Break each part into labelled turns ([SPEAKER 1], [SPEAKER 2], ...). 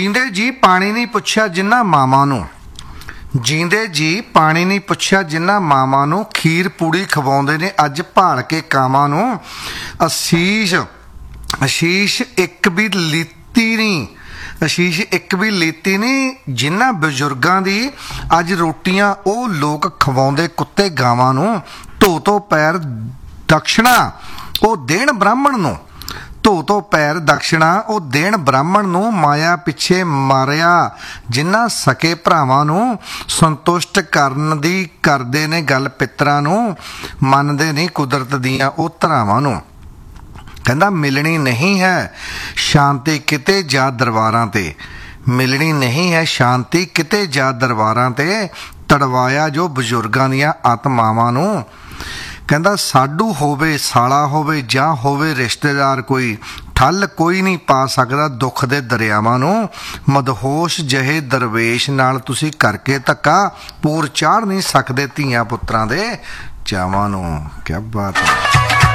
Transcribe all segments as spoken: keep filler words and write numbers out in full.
[SPEAKER 1] ਜੀਂਦੇ ਜੀ ਪਾਣੀ ਨਹੀਂ ਪੁੱਛਿਆ ਜਿਨ੍ਹਾਂ ਮਾਵਾਂ ਨੂੰ, ਜੀਂਦੇ ਜੀ ਪਾਣੀ ਨਹੀਂ ਪੁੱਛਿਆ ਜਿਨ੍ਹਾਂ ਮਾਵਾਂ ਨੂੰ, ਖੀਰ ਪੂੜੀ ਖਵਾਉਂਦੇ ਨੇ ਅੱਜ ਭਾਲ ਕੇ ਕਾਵਾਂ ਨੂੰ। ਅਸੀਸ ਅਸ਼ੀਸ਼ ਇੱਕ ਵੀ ਲੀਤੀ ਨਹੀਂ, ਅਸ਼ੀਸ਼ ਇੱਕ ਵੀ ਲੀਤੀ ਨਹੀਂ ਜਿਨ੍ਹਾਂ ਬਜ਼ੁਰਗਾਂ ਦੀ ਅੱਜ ਰੋਟੀਆਂ ਉਹ ਲੋਕ ਖਵਾਉਂਦੇ ਕੁੱਤੇ ਗਾਵਾਂ ਨੂੰ। ਧੋ ਧੋ ਪੈਰ ਦਕਸ਼ਣਾ ਉਹ ਦੇਣ ਬ੍ਰਾਹਮਣ ਨੂੰ, ਧੋ ਧੋ ਪੈਰ ਦਕਸ਼ਣਾ ਉਹ ਦੇਣ ਬ੍ਰਾਹਮਣ ਨੂੰ। ਮਾਇਆ ਪਿੱਛੇ ਮਾਰਿਆ ਜਿਨ੍ਹਾਂ ਸਕੇ ਭਰਾਵਾਂ ਨੂੰ, ਸੰਤੁਸ਼ਟ ਕਰਨ ਦੀ ਕਰਦੇ ਨੇ ਗੱਲ ਪਿੱਤਰਾਂ ਨੂੰ, ਮੰਨਦੇ ਨਹੀਂ ਕੁਦਰਤ ਦੀਆਂ ਉਹ ਧਰਾਵਾਂ ਨੂੰ। ਕਹਿੰਦਾ ਮਿਲਣੀ ਨਹੀਂ ਹੈ ਸ਼ਾਂਤੀ ਕਿਤੇ ਜਾ ਦਰਬਾਰਾਂ ਤੇ, ਮਿਲਣੀ ਨਹੀਂ ਹੈ ਸ਼ਾਂਤੀ ਕਿਤੇ ਜਾ ਦਰਬਾਰਾਂ ਤੇ, ਤੜਵਾਇਆ ਜੋ ਬਜ਼ੁਰਗਾਂ ਦੀਆਂ ਆਤਮਾਵਾਂ ਨੂੰ। ਕਹਿੰਦਾ ਸਾਡੂ ਹੋਵੇ ਸਾਲਾ ਹੋਵੇ ਜਾਂ ਹੋਵੇ ਰਿਸ਼ਤੇਦਾਰ ਕੋਈ, ਠੱਲ ਕੋਈ ਨਹੀਂ ਪਾ ਸਕਦਾ ਦੁੱਖ ਦੇ ਦਰਿਆਵਾਂ ਨੂੰ। ਮਦਹੋਸ਼ ਜਿਹੇ ਦਰਵੇਸ਼ ਨਾਲ ਤੁਸੀਂ ਕਰਕੇ ਧੱਕਾ, ਪੂਰ ਚਾੜ ਨਹੀਂ ਸਕਦੇ ਧੀਆਂ ਪੁੱਤਰਾਂ ਦੇ ਚਾਵਾਂ ਨੂੰ। ਕਿਆ ਬਾਤ ਹੈ।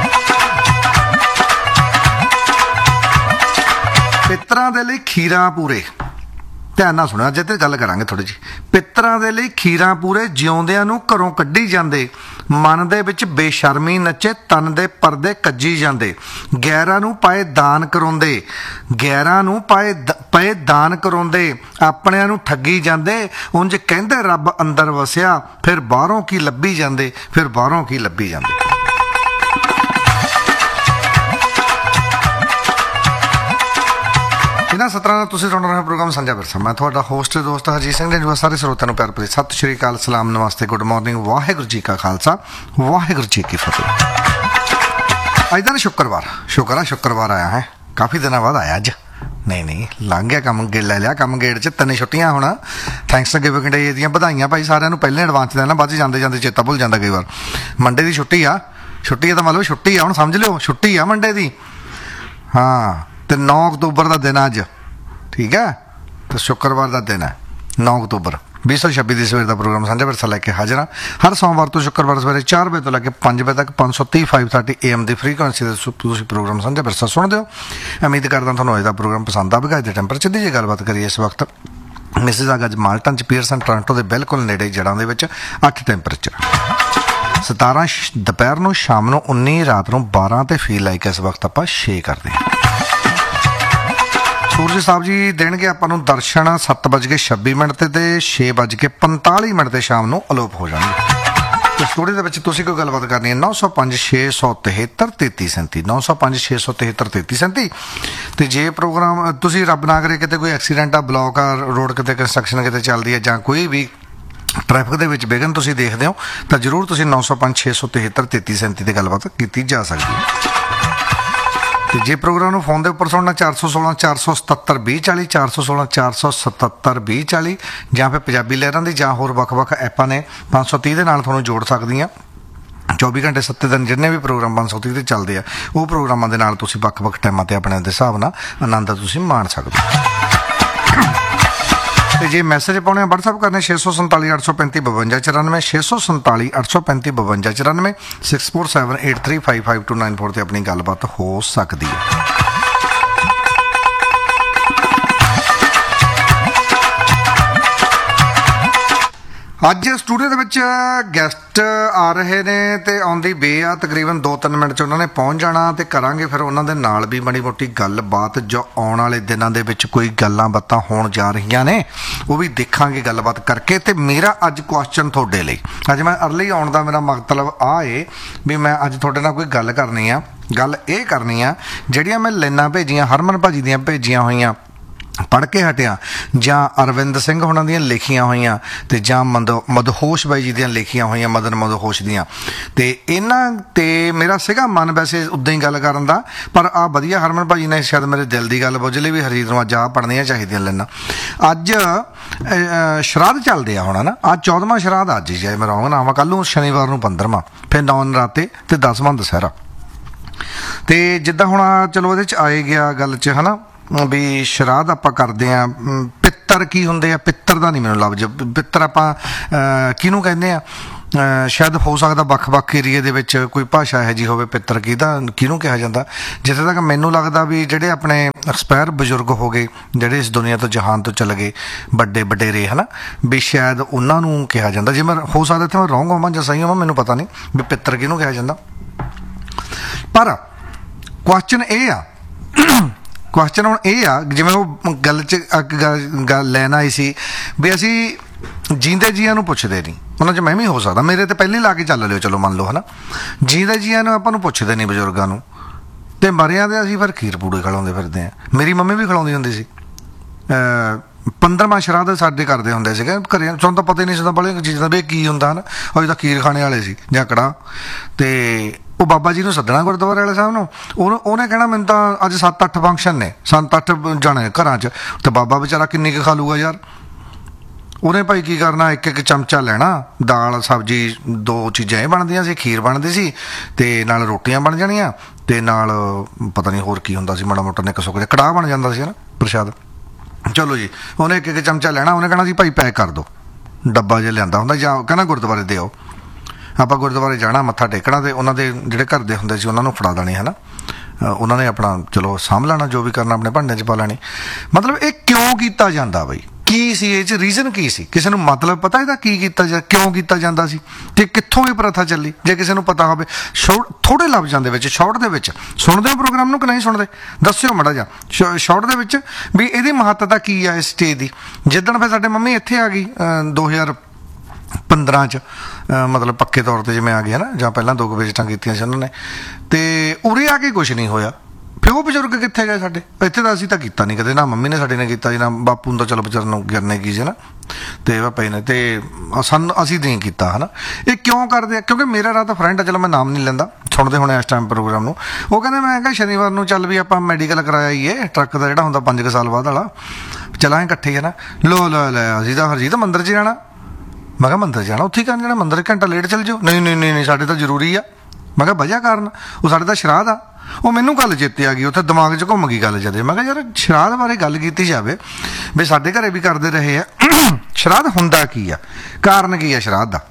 [SPEAKER 1] ਪਿੱਤਰਾਂ ਦੇ ਲਈ ਖੀਰਾਂ ਪੂਰੇ, ਧਿਆਨ ਨਾਲ ਸੁਣਿਆ ਅੱਜ ਤੇ ਗੱਲ ਕਰਾਂਗੇ ਥੋੜ੍ਹੀ ਜਿਹੀ। ਪਿੱਤਰਾਂ ਦੇ ਲਈ ਖੀਰਾਂ ਪੂਰੇ ਜਿਉਂਦਿਆਂ ਨੂੰ ਘਰੋਂ ਕੱਢੀ ਜਾਂਦੇ, ਮਨ ਦੇ ਵਿੱਚ ਬੇਸ਼ਰਮੀ ਨੱਚੇ ਤਨ ਦੇ ਪਰਦੇ ਕੱਜੀ ਜਾਂਦੇ। ਗੈਰਾਂ ਨੂੰ ਪਾਏ ਦਾਨ ਕਰਾਉਂਦੇ, ਗੈਰਾਂ ਨੂੰ ਪਾਏ ਪਏ ਦਾਨ ਕਰਾਉਂਦੇ, ਆਪਣਿਆਂ ਨੂੰ ਠੱਗੀ ਜਾਂਦੇ। ਉਂਝ ਕਹਿੰਦੇ ਰੱਬ ਅੰਦਰ ਵਸਿਆ, ਫਿਰ ਬਾਹਰੋਂ ਕੀ ਲੱਭੀ ਜਾਂਦੇ, ਫਿਰ ਬਾਹਰੋਂ ਕੀ ਲੱਭੀ ਜਾਂਦੇ। ਇਹਨਾਂ ਸਤਰਾਂ ਨਾਲ ਤੁਸੀਂ ਸੁਣ ਰਹੇ ਪ੍ਰੋਗਰਾਮ ਸਾਂਝਾ ਵਿਰਸਾ। ਮੈਂ ਤੁਹਾਡਾ ਹੋਸਟ ਦੋਸਤ ਹਰਜੀਤ ਸਿੰਘ ਨੇ। ਸਾਰੇ ਸਰੋਤਿਆਂ ਨੂੰ ਪਿਆਰ ਭਰੀ ਸਤਿ ਸ਼੍ਰੀ ਅਕਾਲ, ਸਲਾਮ, ਨਮਸਤੇ, ਗੁੱਡ ਮਾਰਨਿੰਗ, ਵਾਹਿਗੁਰੂ ਜੀ ਕਾ ਖਾਲਸਾ, ਵਾਹਿਗੁਰੂ ਜੀ ਕੀ ਫਤਿਹ। ਅੱਜ ਦਾ ਸ਼ੁੱਕਰਵਾਰ, ਸ਼ੁਕਰ ਆ ਸ਼ੁੱਕਰਵਾਰ ਆਇਆ ਹੈ, ਕਾਫੀ ਦਿਨਾਂ ਬਾਅਦ ਆਇਆ ਅੱਜ। ਨਹੀਂ ਨਹੀਂ ਲੰਘ ਗਿਆ ਕੰਮ, ਗੇ ਲੈ ਲਿਆ ਕੰਮ ਗੇੜ 'ਚ। ਤਿੰਨ ਛੁੱਟੀਆਂ ਹੁਣ, ਥੈਂਕਸ ਗਿਵਿੰਗ ਡੇ ਦੀਆਂ ਵਧਾਈਆਂ ਭਾਈ ਸਾਰਿਆਂ ਨੂੰ ਪਹਿਲੇ ਐਡਵਾਂਸ ਦੇਣਾ, ਬਾਅਦ 'ਚ ਜਾਂਦੇ ਜਾਂਦੇ ਚੇਤਾ ਭੁੱਲ ਜਾਂਦਾ ਕਈ ਵਾਰ। ਮੰਡੇ ਦੀ ਛੁੱਟੀ ਆ, ਛੁੱਟੀ ਦਾ ਮਤਲਬ ਛੁੱਟੀ ਆ, ਹੁਣ ਸਮਝ ਲਿਓ ਛੁੱਟੀ ਆ ਮੰਡੇ ਦੀ। ਹਾਂ ਤੇ ਨੌ ਅਕਤੂਬਰ ਦਾ ਦਿਨ ਅੱਜ, ਠੀਕ ਹੈ, ਤੇ ਸ਼ੁੱਕਰਵਾਰ ਦਾ ਦਿਨ ਹੈ ਨੌ ਅਕਤੂਬਰ ਵੀਹ ਸੌ ਛੱਬੀ ਦੀ ਸਵੇਰ ਦਾ ਪ੍ਰੋਗਰਾਮ ਸਾਂਝਾ ਵਿਰਸਾ ਲੈ ਕੇ ਹਾਜ਼ਰ ਹਾਂ। ਹਰ ਸੋਮਵਾਰ ਤੋਂ ਸ਼ੁੱਕਰਵਾਰ ਸਵੇਰੇ ਚਾਰ ਵਜੇ ਤੋਂ ਲੈ ਕੇ ਪੰਜ ਵਜੇ ਤੱਕ ਪੰਜ ਸੌ ਤੀਹ five thirty A M the frequency ਦੇ ਤੁਸੀਂ ਪ੍ਰੋਗਰਾਮ ਸਾਂਝਾ ਵਿਰਸਾ ਸੁਣਦੇ ਹੋ। ਉਮੀਦ ਕਰਦਾ ਤੁਹਾਨੂੰ ਅੱਜ ਦਾ ਪ੍ਰੋਗਰਾਮ ਪਸੰਦ ਆਵੇਗਾ। ਅੱਜ ਦੇ ਟੈਂਪਰੇਚਰ ਦੀ ਜੇ ਗੱਲਬਾਤ ਕਰੀਏ ਇਸ ਵਕਤ ਮਿਸਿਸ ਅੱਜ ਮਾਲਟਨ 'ਚ ਪੀਅਰਸਨ ਟੋਰਾਂਟੋ ਦੇ ਬਿਲਕੁਲ ਨੇੜੇ ਜੜ੍ਹਾਂ ਦੇ ਵਿੱਚ ਅੱਠ ਟੈਂਪਰੇਚਰ, ਸਤਾਰਾਂ ਦੁਪਹਿਰ ਨੂੰ, ਸ਼ਾਮ ਨੂੰ ਉੱਨੀ, ਰਾਤ ਨੂੰ ਬਾਰਾਂ ਤੇ ਫੀਲ ਲਾਈਕ ਇਸ ਵਕਤ ਆਪਾਂ ਛੇ ਕਰਦੇ ਹਾਂ। ਸੂਰਜ ਸਾਹਿਬ ਜੀ ਦੇਣਗੇ ਆਪਾਂ ਨੂੰ ਦਰਸ਼ਨ ਸੱਤ ਵੱਜ ਕੇ ਛੱਬੀ ਮਿੰਟ 'ਤੇ ਅਤੇ ਛੇ ਵੱਜ ਕੇ ਪੰਤਾਲੀ ਮਿੰਟ 'ਤੇ ਸ਼ਾਮ ਨੂੰ ਅਲੋਪ ਹੋ ਜਾਣਗੇ। ਤੇ ਸਟੂਡੀਓ ਦੇ ਵਿੱਚ ਤੁਸੀਂ ਕੋਈ ਗੱਲਬਾਤ ਕਰਨੀ ਹੈ ਨੌ ਸੌ ਪੰਜ ਛੇ ਸੌ ਤਿਹੱਤਰ ਤੇਤੀ ਸੈਂਤੀ, ਨੌ ਸੌ ਪੰਜ ਛੇ ਸੌ ਤਿਹੱਤਰ ਤੇਤੀ ਸੈਂਤੀ। ਅਤੇ ਜੇ ਪ੍ਰੋਗਰਾਮ ਤੁਸੀਂ ਰੱਬ ਨਾ ਕਰੇ ਕਿਤੇ ਕੋਈ ਐਕਸੀਡੈਂਟ ਆ, ਬਲੋਕ ਆ ਰੋਡ, ਕਿਤੇ ਕੰਸਟਰਕਸ਼ਨ ਕਿਤੇ ਚੱਲਦੀ ਹੈ ਜਾਂ ਕੋਈ ਵੀ ਟ੍ਰੈਫਿਕ ਦੇ ਵਿੱਚ ਵਿਘਨ ਤੁਸੀਂ ਦੇਖਦੇ ਹੋ ਤਾਂ ਜ਼ਰੂਰ ਤੁਸੀਂ ਨੌ ਸੌ ਪੰਜ ਛੇ ਸੌ ਤਿਹੱਤਰ ਤੇਤੀ ਸੈਂਤੀ 'ਤੇ ਗੱਲਬਾਤ ਕੀਤੀ ਜਾ ਸਕਦੀ ਹੈ। ਅਤੇ ਜੇ ਪ੍ਰੋਗਰਾਮ ਨੂੰ ਫੋਨ ਦੇ ਉੱਪਰ ਸੁਣਨਾ ਚਾਰ ਸੌ ਸੋਲਾਂ ਚਾਰ ਸੌ ਸਤੱਤਰ ਵੀਹ ਚਾਲੀ, ਚਾਰ ਸੌ ਸੋਲਾਂ ਚਾਰ ਸੌ ਸਤੱਤਰ ਵੀਹ ਚਾਲੀ, ਜਾਂ ਫਿਰ ਪੰਜਾਬੀ ਲਹਿਰਾਂ ਦੀ ਜਾਂ ਹੋਰ ਵੱਖ ਵੱਖ ਐਪਾਂ ਨੇ ਪੰਜ ਸੌ ਤੀਹ ਦੇ ਨਾਲ ਤੁਹਾਨੂੰ ਜੋੜ ਸਕਦੀਆਂ। ਚੌਵੀ ਘੰਟੇ ਸੱਤੇ ਦਿਨ ਜਿੰਨੇ ਵੀ ਪ੍ਰੋਗਰਾਮ ਪੰਜ ਸੌ ਤੀਹ 'ਤੇ ਚੱਲਦੇ ਆ ਉਹ ਪ੍ਰੋਗਰਾਮਾਂ ਦੇ ਨਾਲ ਤੁਸੀਂ ਵੱਖ ਵੱਖ ਟਾਈਮਾਂ 'ਤੇ ਆਪਣੇ ਦੇ ਹਿਸਾਬ ਨਾਲ ਆਨੰਦ ਤੁਸੀਂ ਮਾਣ ਸਕਦੇ ਹੋ। ਅਤੇ ਜੇ ਮੈਸੇਜ ਪਾਉਣੇ ਆ ਵਟਸਐਪ ਕਰਨੇ ਛੇ ਸੌ ਸੰਤਾਲੀ ਅੱਠ ਸੌ ਪੈਂਤੀ ਬਵੰਜਾ ਚੁਰਾਨਵੇਂ, ਛੇ ਸੌ ਸੰਤਾਲੀ ਅੱਠ ਸੌ ਪੈਂਤੀ ਬਵੰਜਾ ਚੁਰਾਨਵੇਂ, six four seven eight three five five to nine four 'ਤੇ ਆਪਣੀ ਗੱਲਬਾਤ ਹੋ ਸਕਦੀ ਹੈ। ਅੱਜ ਸਟੂਡੀਓ ਦੇ ਵਿੱਚ ਗੈਸਟ ਆ ਰਹੇ ਨੇ ਅਤੇ ਆਉਂਦੀ ਵੇ ਆ, ਤਕਰੀਬਨ ਦੋ ਤਿੰਨ ਮਿੰਟ 'ਚ ਉਹਨਾਂ ਨੇ ਪਹੁੰਚ ਜਾਣਾ ਅਤੇ ਕਰਾਂਗੇ ਫਿਰ ਉਹਨਾਂ ਦੇ ਨਾਲ ਵੀ ਮਾੜੀ ਮੋਟੀ ਗੱਲਬਾਤ ਜੋ ਆਉਣ ਵਾਲੇ ਦਿਨਾਂ ਦੇ ਵਿੱਚ ਕੋਈ ਗੱਲਾਂ ਬਾਤਾਂ ਹੋਣ ਜਾ ਰਹੀਆਂ ਨੇ ਉਹ ਵੀ ਦੇਖਾਂਗੇ ਗੱਲਬਾਤ ਕਰਕੇ। ਅਤੇ ਮੇਰਾ ਅੱਜ ਕੁਐਸਚਨ ਤੁਹਾਡੇ ਲਈ, ਅੱਜ ਮੈਂ ਅਰਲੀ ਆਉਣ ਦਾ ਮੇਰਾ ਮਤਲਬ ਆਹ ਏ ਵੀ ਮੈਂ ਅੱਜ ਤੁਹਾਡੇ ਨਾਲ ਕੋਈ ਗੱਲ ਕਰਨੀ ਆ। ਗੱਲ ਇਹ ਕਰਨੀ ਆ ਜਿਹੜੀਆਂ ਮੈਂ ਲਾਈਨਾਂ ਭੇਜੀਆਂ ਹਰਮਨ ਭਾਜੀ ਦੀਆਂ ਭੇਜੀਆਂ ਹੋਈਆਂ ਪੜ੍ਹ ਕੇ ਹਟਿਆ, ਜਾਂ ਅਰਵਿੰਦ ਸਿੰਘ ਹੋਣਾ ਦੀਆਂ ਲਿਖੀਆਂ ਹੋਈਆਂ, ਅਤੇ ਜਾਂ ਮਦ ਮਦਹੋਸ਼ ਬਾਈ ਜੀ ਦੀਆਂ ਲਿਖੀਆਂ ਹੋਈਆਂ, ਮਦਨ ਮਦਹੋਸ਼ ਦੀਆਂ। ਅਤੇ ਇਹਨਾਂ 'ਤੇ ਮੇਰਾ ਸੀਗਾ ਮਨ ਵੈਸੇ ਉੱਦਾਂ ਹੀ ਗੱਲ ਕਰਨ ਦਾ, ਪਰ ਆਹ ਵਧੀਆ ਹਰਮਨ ਭਾਜੀ ਨੇ ਸ਼ਾਇਦ ਮੇਰੇ ਦਿਲ ਦੀ ਗੱਲ ਬੁੱਝ ਲਈ ਵੀ ਹਰਜੀਤ ਨੂੰ ਅੱਜ ਆਹ ਪੜ੍ਹਨੀਆਂ ਚਾਹੀਦੀਆਂ ਲੈਣਾ। ਅੱਜ ਸ਼ਰਾਧ ਚੱਲਦੇ ਆ ਹੁਣ, ਹੈ ਨਾ, ਅੱਜ ਚੌਦਵਾਂ ਸ਼ਰਾਧ ਅੱਜ ਜੇ ਮੈਂ ਰੌਂਗ ਨਾ ਆਵਾਂ, ਕੱਲ੍ਹ ਨੂੰ ਸ਼ਨੀਵਾਰ ਨੂੰ ਪੰਦਰਵਾਂ, ਫਿਰ ਨੌ ਨਰਾਤੇ ਅਤੇ ਦਸਵਾਂ ਦੁਸਹਿਰਾ। ਅਤੇ ਜਿੱਦਾਂ ਹੁਣ ਚਲੋ ਇਹਦੇ 'ਚ ਆਏ ਗਿਆ ਗੱਲ 'ਚ, ਹੈ ਨਾ, ਵੀ ਸ਼ਰਾਧ ਆਪਾਂ ਕਰਦੇ ਹਾਂ। ਪਿੱਤਰ ਕੀ ਹੁੰਦੇ ਆ, ਪਿੱਤਰ ਦਾ ਨਹੀਂ ਮੈਨੂੰ ਲਫ਼ਜ਼, ਪਿੱਤਰ ਆਪਾਂ ਕਿਹਨੂੰ ਕਹਿੰਦੇ ਆ, ਸ਼ਾਇਦ ਹੋ ਸਕਦਾ ਵੱਖ-ਵੱਖ ਏਰੀਏ ਦੇ ਵਿੱਚ ਕੋਈ ਭਾਸ਼ਾ ਇਹੋ ਜਿਹੀ ਹੋਵੇ ਪਿੱਤਰ ਕਿਹਦਾ ਕਿਹਨੂੰ ਕਿਹਾ ਜਾਂਦਾ। ਜਿੱਥੇ ਤੱਕ ਮੈਨੂੰ ਲੱਗਦਾ ਵੀ ਜਿਹੜੇ ਆਪਣੇ ਐਕਸਪਾਇਰ ਬਜ਼ੁਰਗ ਹੋ ਗਏ ਜਿਹੜੇ ਇਸ ਦੁਨੀਆ ਤੋਂ ਜਹਾਨ ਤੋਂ ਚਲੇ ਗਏ ਵੱਡੇ ਵਡੇਰੇ ਹੈ ਨਾ ਵੀ ਸ਼ਾਇਦ ਉਹਨਾਂ ਨੂੰ ਕਿਹਾ ਜਾਂਦਾ। ਜੇ ਮੈਂ ਹੋ ਸਕਦਾ ਇੱਥੇ ਮੈਂ ਰੋਂਗ ਹੋਵਾਂ ਜਾਂ ਸਹੀ ਹੋਵਾਂ ਮੈਨੂੰ ਪਤਾ ਨਹੀਂ ਵੀ ਪਿੱਤਰ ਕਿਹਨੂੰ ਕਿਹਾ ਜਾਂਦਾ। ਪਰ ਕੁਐਸਚਨ ਇਹ ਆ ਕੁਐਸਚਨ ਹੁਣ ਇਹ ਆ ਜਿਵੇਂ ਉਹ ਗੱਲ 'ਚ ਗੱਲ ਲੈਣ ਆਈ ਸੀ ਵੀ ਅਸੀਂ ਜੀਂਦੇ ਜੀਆਂ ਨੂੰ ਪੁੱਛਦੇ ਨਹੀਂ। ਉਹਨਾਂ 'ਚ ਮੈਂ ਵੀ ਹੋ ਸਕਦਾ ਮੇਰੇ ਤੇ ਪਹਿਲਾਂ ਲਾ ਕੇ ਚੱਲ ਲਿਓ ਚਲੋ ਮੰਨ ਲਓ ਹੈ ਨਾ। ਜੀਂਦੇ ਜੀਆਂ ਨੂੰ ਆਪਾਂ ਨੂੰ ਪੁੱਛਦੇ ਨਹੀਂ ਬਜ਼ੁਰਗਾਂ ਨੂੰ ਅਤੇ ਮਰਿਆਂ ਦੇ ਅਸੀਂ ਫਿਰ ਖੀਰ ਪੂੜੇ ਖਿਲਾਉਂਦੇ ਫਿਰਦੇ ਹਾਂ। ਮੇਰੀ ਮੰਮੀ ਵੀ ਖਿਲਾਉਂਦੀ ਹੁੰਦੀ ਸੀ। ਪੰਦਰਵਾਂ ਸ਼ਰਾਧ ਸਾਡੇ ਕਰਦੇ ਹੁੰਦੇ ਸੀਗੇ ਘਰੇ ਸਾਨੂੰ ਤਾਂ ਪਤਾ ਹੀ ਨਹੀਂ ਸੀ ਬੜੀਆਂ ਚੀਜ਼ਾਂ ਵੀ ਕੀ ਹੁੰਦਾ ਹੈ ਨਾ। ਅਸੀਂ ਤਾਂ ਖੀਰ ਖਾਣੇ ਵਾਲੇ ਸੀ ਜਾਂ ਕੜਾਹ। ਅਤੇ ਉਹ ਬਾਬਾ ਜੀ ਨੂੰ ਸੱਦਣਾ ਗੁਰਦੁਆਰੇ ਵਾਲੇ ਸਾਹਿਬ ਨੂੰ ਉਹਨੂੰ ਉਹਨੇ ਕਹਿਣਾ ਮੈਨੂੰ ਤਾਂ ਅੱਜ ਸੱਤ ਅੱਠ ਫੰਕਸ਼ਨ ਨੇ ਸੱਤ ਅੱਠ ਜਾਣੇ ਘਰਾਂ 'ਚ ਅਤੇ ਬਾਬਾ ਵਿਚਾਰਾ ਕਿੰਨੀ ਕੁ ਖਾ ਲੂਗਾ ਯਾਰ। ਉਹਨੇ ਭਾਈ ਕੀ ਕਰਨਾ ਇੱਕ ਇੱਕ ਚਮਚਾ ਲੈਣਾ ਦਾਲ ਸਬਜ਼ੀ ਦੋ ਚੀਜ਼ਾਂ ਇਹ ਬਣਦੀਆਂ ਸੀ ਖੀਰ ਬਣਦੀ ਸੀ ਅਤੇ ਨਾਲ ਰੋਟੀਆਂ ਬਣ ਜਾਣੀਆਂ ਅਤੇ ਨਾਲ ਪਤਾ ਨਹੀਂ ਹੋਰ ਕੀ ਹੁੰਦਾ ਸੀ ਮਾੜਾ ਮੋਟਾ ਨਿੱਕ ਸੁੱਕ ਜਿਹਾ ਕੜਾਹ ਬਣ ਜਾਂਦਾ ਸੀ ਹੈ ਨਾ ਪ੍ਰਸ਼ਾਦ। ਚਲੋ ਜੀ ਉਹਨੇ ਇੱਕ ਇੱਕ ਚਮਚਾ ਲੈਣਾ ਉਹਨੇ ਕਹਿਣਾ ਸੀ ਭਾਈ ਪੈਕ ਕਰ ਦਿਓ ਡੱਬਾ ਜਿਹਾ ਲਿਆਂਦਾ ਹੁੰਦਾ ਜਾਂ ਕਹਿੰਦਾ ਗੁਰਦੁਆਰੇ ਦੇ ਆਓ। ਆਪਾਂ ਗੁਰਦੁਆਰੇ ਜਾਣਾ ਮੱਥਾ ਟੇਕਣਾ ਅਤੇ ਉਹਨਾਂ ਦੇ ਜਿਹੜੇ ਘਰ ਦੇ ਹੁੰਦੇ ਸੀ ਉਹਨਾਂ ਨੂੰ ਫੜਾ ਦੇਣੇ ਹੈ ਨਾ। ਉਹਨਾਂ ਨੇ ਆਪਣਾ ਚਲੋ ਸਾਂਭ ਲੈਣਾ ਜੋ ਵੀ ਕਰਨਾ ਆਪਣੇ ਭਾਂਡੇ 'ਚ ਪਾ ਲੈਣੀ। ਮਤਲਬ ਇਹ ਕਿਉਂ ਕੀਤਾ ਜਾਂਦਾ ਬਈ ਕੀ ਸੀ ਇਹ 'ਚ ਰੀਜ਼ਨ ਕੀ ਸੀ ਕਿਸੇ ਨੂੰ ਮਤਲਬ ਪਤਾ ਇਹਦਾ ਕੀ ਕੀਤਾ ਜਾ ਕਿਉਂ ਕੀਤਾ ਜਾਂਦਾ ਸੀ ਅਤੇ ਕਿੱਥੋਂ ਇਹ ਪ੍ਰਥਾ ਚੱਲੀ ਜੇ ਕਿਸੇ ਨੂੰ ਪਤਾ ਹੋਵੇ। ਸ਼ੋਰਟ ਥੋੜ੍ਹੇ ਲਫ਼ਜ਼ਾਂ ਦੇ ਵਿੱਚ ਸ਼ਾਰਟ ਦੇ ਵਿੱਚ ਸੁਣਦੇ ਹੋ ਪ੍ਰੋਗਰਾਮ ਨੂੰ ਕਿ ਨਹੀਂ ਸੁਣਦੇ ਦੱਸਿਓ ਮਾੜਾ ਜਿਹਾ ਸ਼ ਸ਼ਾਰਟ ਦੇ ਵਿੱਚ ਵੀ ਇਹਦੀ ਮਹੱਤਤਾ ਕੀ ਆ ਇਸ ਸਟੇਜ ਦੀ। ਜਿੱਦਣ ਫਿਰ ਸਾਡੇ ਮੰਮੀ ਇੱਥੇ ਆ ਗਈ ਦੋ ਹਜ਼ਾਰ ਪੰਦਰਾਂ 'ਚ ਮਤਲਬ ਪੱਕੇ ਤੌਰ 'ਤੇ ਜਿਵੇਂ ਆ ਗਏ ਹੈ ਨਾ ਜਾਂ ਪਹਿਲਾਂ ਦੋ ਕੁ ਵਿਜ਼ਿਟਾਂ ਕੀਤੀਆਂ ਸੀ ਉਹਨਾਂ ਨੇ ਅਤੇ ਉਰੇ ਆ ਕੇ ਕੁਛ ਨਹੀਂ ਹੋਇਆ। ਫਿਰ ਉਹ ਬਜ਼ੁਰਗ ਕਿੱਥੇ ਗਏ ਸਾਡੇ ਇੱਥੇ ਤਾਂ ਅਸੀਂ ਤਾਂ ਕੀਤਾ ਨਹੀਂ ਕਦੇ ਨਾ ਮੰਮੀ ਨੇ ਸਾਡੇ ਨੇ ਕੀਤਾ ਜੀ ਨਾ ਬਾਪੂ ਨੂੰ ਤਾਂ ਚਲੋ ਵਿਚਾਰ ਨੂੰ ਗਿਰਨੇ ਕੀ ਸੀ ਨਾ ਅਤੇ ਪਾਪਾ ਜੀ ਨੇ ਅਤੇ ਸਾਨੂੰ ਅਸੀਂ ਨਹੀਂ ਕੀਤਾ ਹੈ ਨਾ। ਇਹ ਕਿਉਂ ਕਰਦੇ ਆ ਕਿਉਂਕਿ ਮੇਰਾ ਰਾਤ ਫਰੈਂਡ ਆ ਚਲੋ ਮੈਂ ਨਾਮ ਨਹੀਂ ਲੈਂਦਾ ਸੁਣਦੇ ਹੋਣੇ ਇਸ ਟਾਈਮ ਪ੍ਰੋਗਰਾਮ ਨੂੰ। ਉਹ ਕਹਿੰਦੇ ਮੈਂ ਕਿਹਾ ਸ਼ਨੀਵਾਰ ਨੂੰ ਚੱਲ ਵੀ ਆਪਾਂ ਮੈਡੀਕਲ ਕਰਾਇਆ ਆਈਏ ਟਰੱਕ ਦਾ ਜਿਹੜਾ ਹੁੰਦਾ ਪੰਜ ਕੁ ਸਾਲ ਬਾਅਦ ਵਾਲਾ ਚਲਾਂਗੇ ਇਕੱਠੇ ਹੈ ਨਾ। ਲੋ ਲੈ ਲੈ ਅਸੀਂ ਤਾਂ ਹਰਜੀਤ ਮੰਦਿਰ 'ਚ ਜਾਣਾ। ਮੈਂ ਕਿਹਾ ਮੰਦਿਰ ਜਾਣਾ ਉੱਥੇ ਹੀ ਕਰਨ ਜਾਣਾ ਮੰਦਿਰ ਇੱਕ ਘੰਟਾ ਲੇਟ ਚੱਲ ਜਾਓ। ਨਹੀਂ ਨਹੀਂ ਨਹੀਂ ਨਹੀਂ ਸਾਡੇ ਤਾਂ ਜ਼ਰੂਰੀ ਆ। ਮੈਂ ਕਿਹਾ ਵਜ੍ਹਾ ਕਾਰਨ ਉਹ ਸਾਡੇ ਤਾਂ ਸ਼ਰਾਧ ਆ। ਉਹ ਮੈਨੂੰ ਗੱਲ ਚੇਤੇ ਆ ਗਈ ਉੱਥੇ ਦਿਮਾਗ 'ਚ ਘੁੰਮ ਗਈ ਗੱਲ ਜਦੇ। ਮੈਂ ਕਿਹਾ ਯਾਰ ਸ਼ਰਾਧ ਬਾਰੇ ਗੱਲ ਕੀਤੀ ਜਾਵੇ ਵੀ ਸਾਡੇ ਘਰੇ ਵੀ ਕਰਦੇ ਰਹੇ ਆ। ਸ਼ਰਾਧ ਹੁੰਦਾ ਕੀ ਆ ਕਾਰਨ ਕੀ ਆ ਸ਼ਰਾਧ ਦਾ।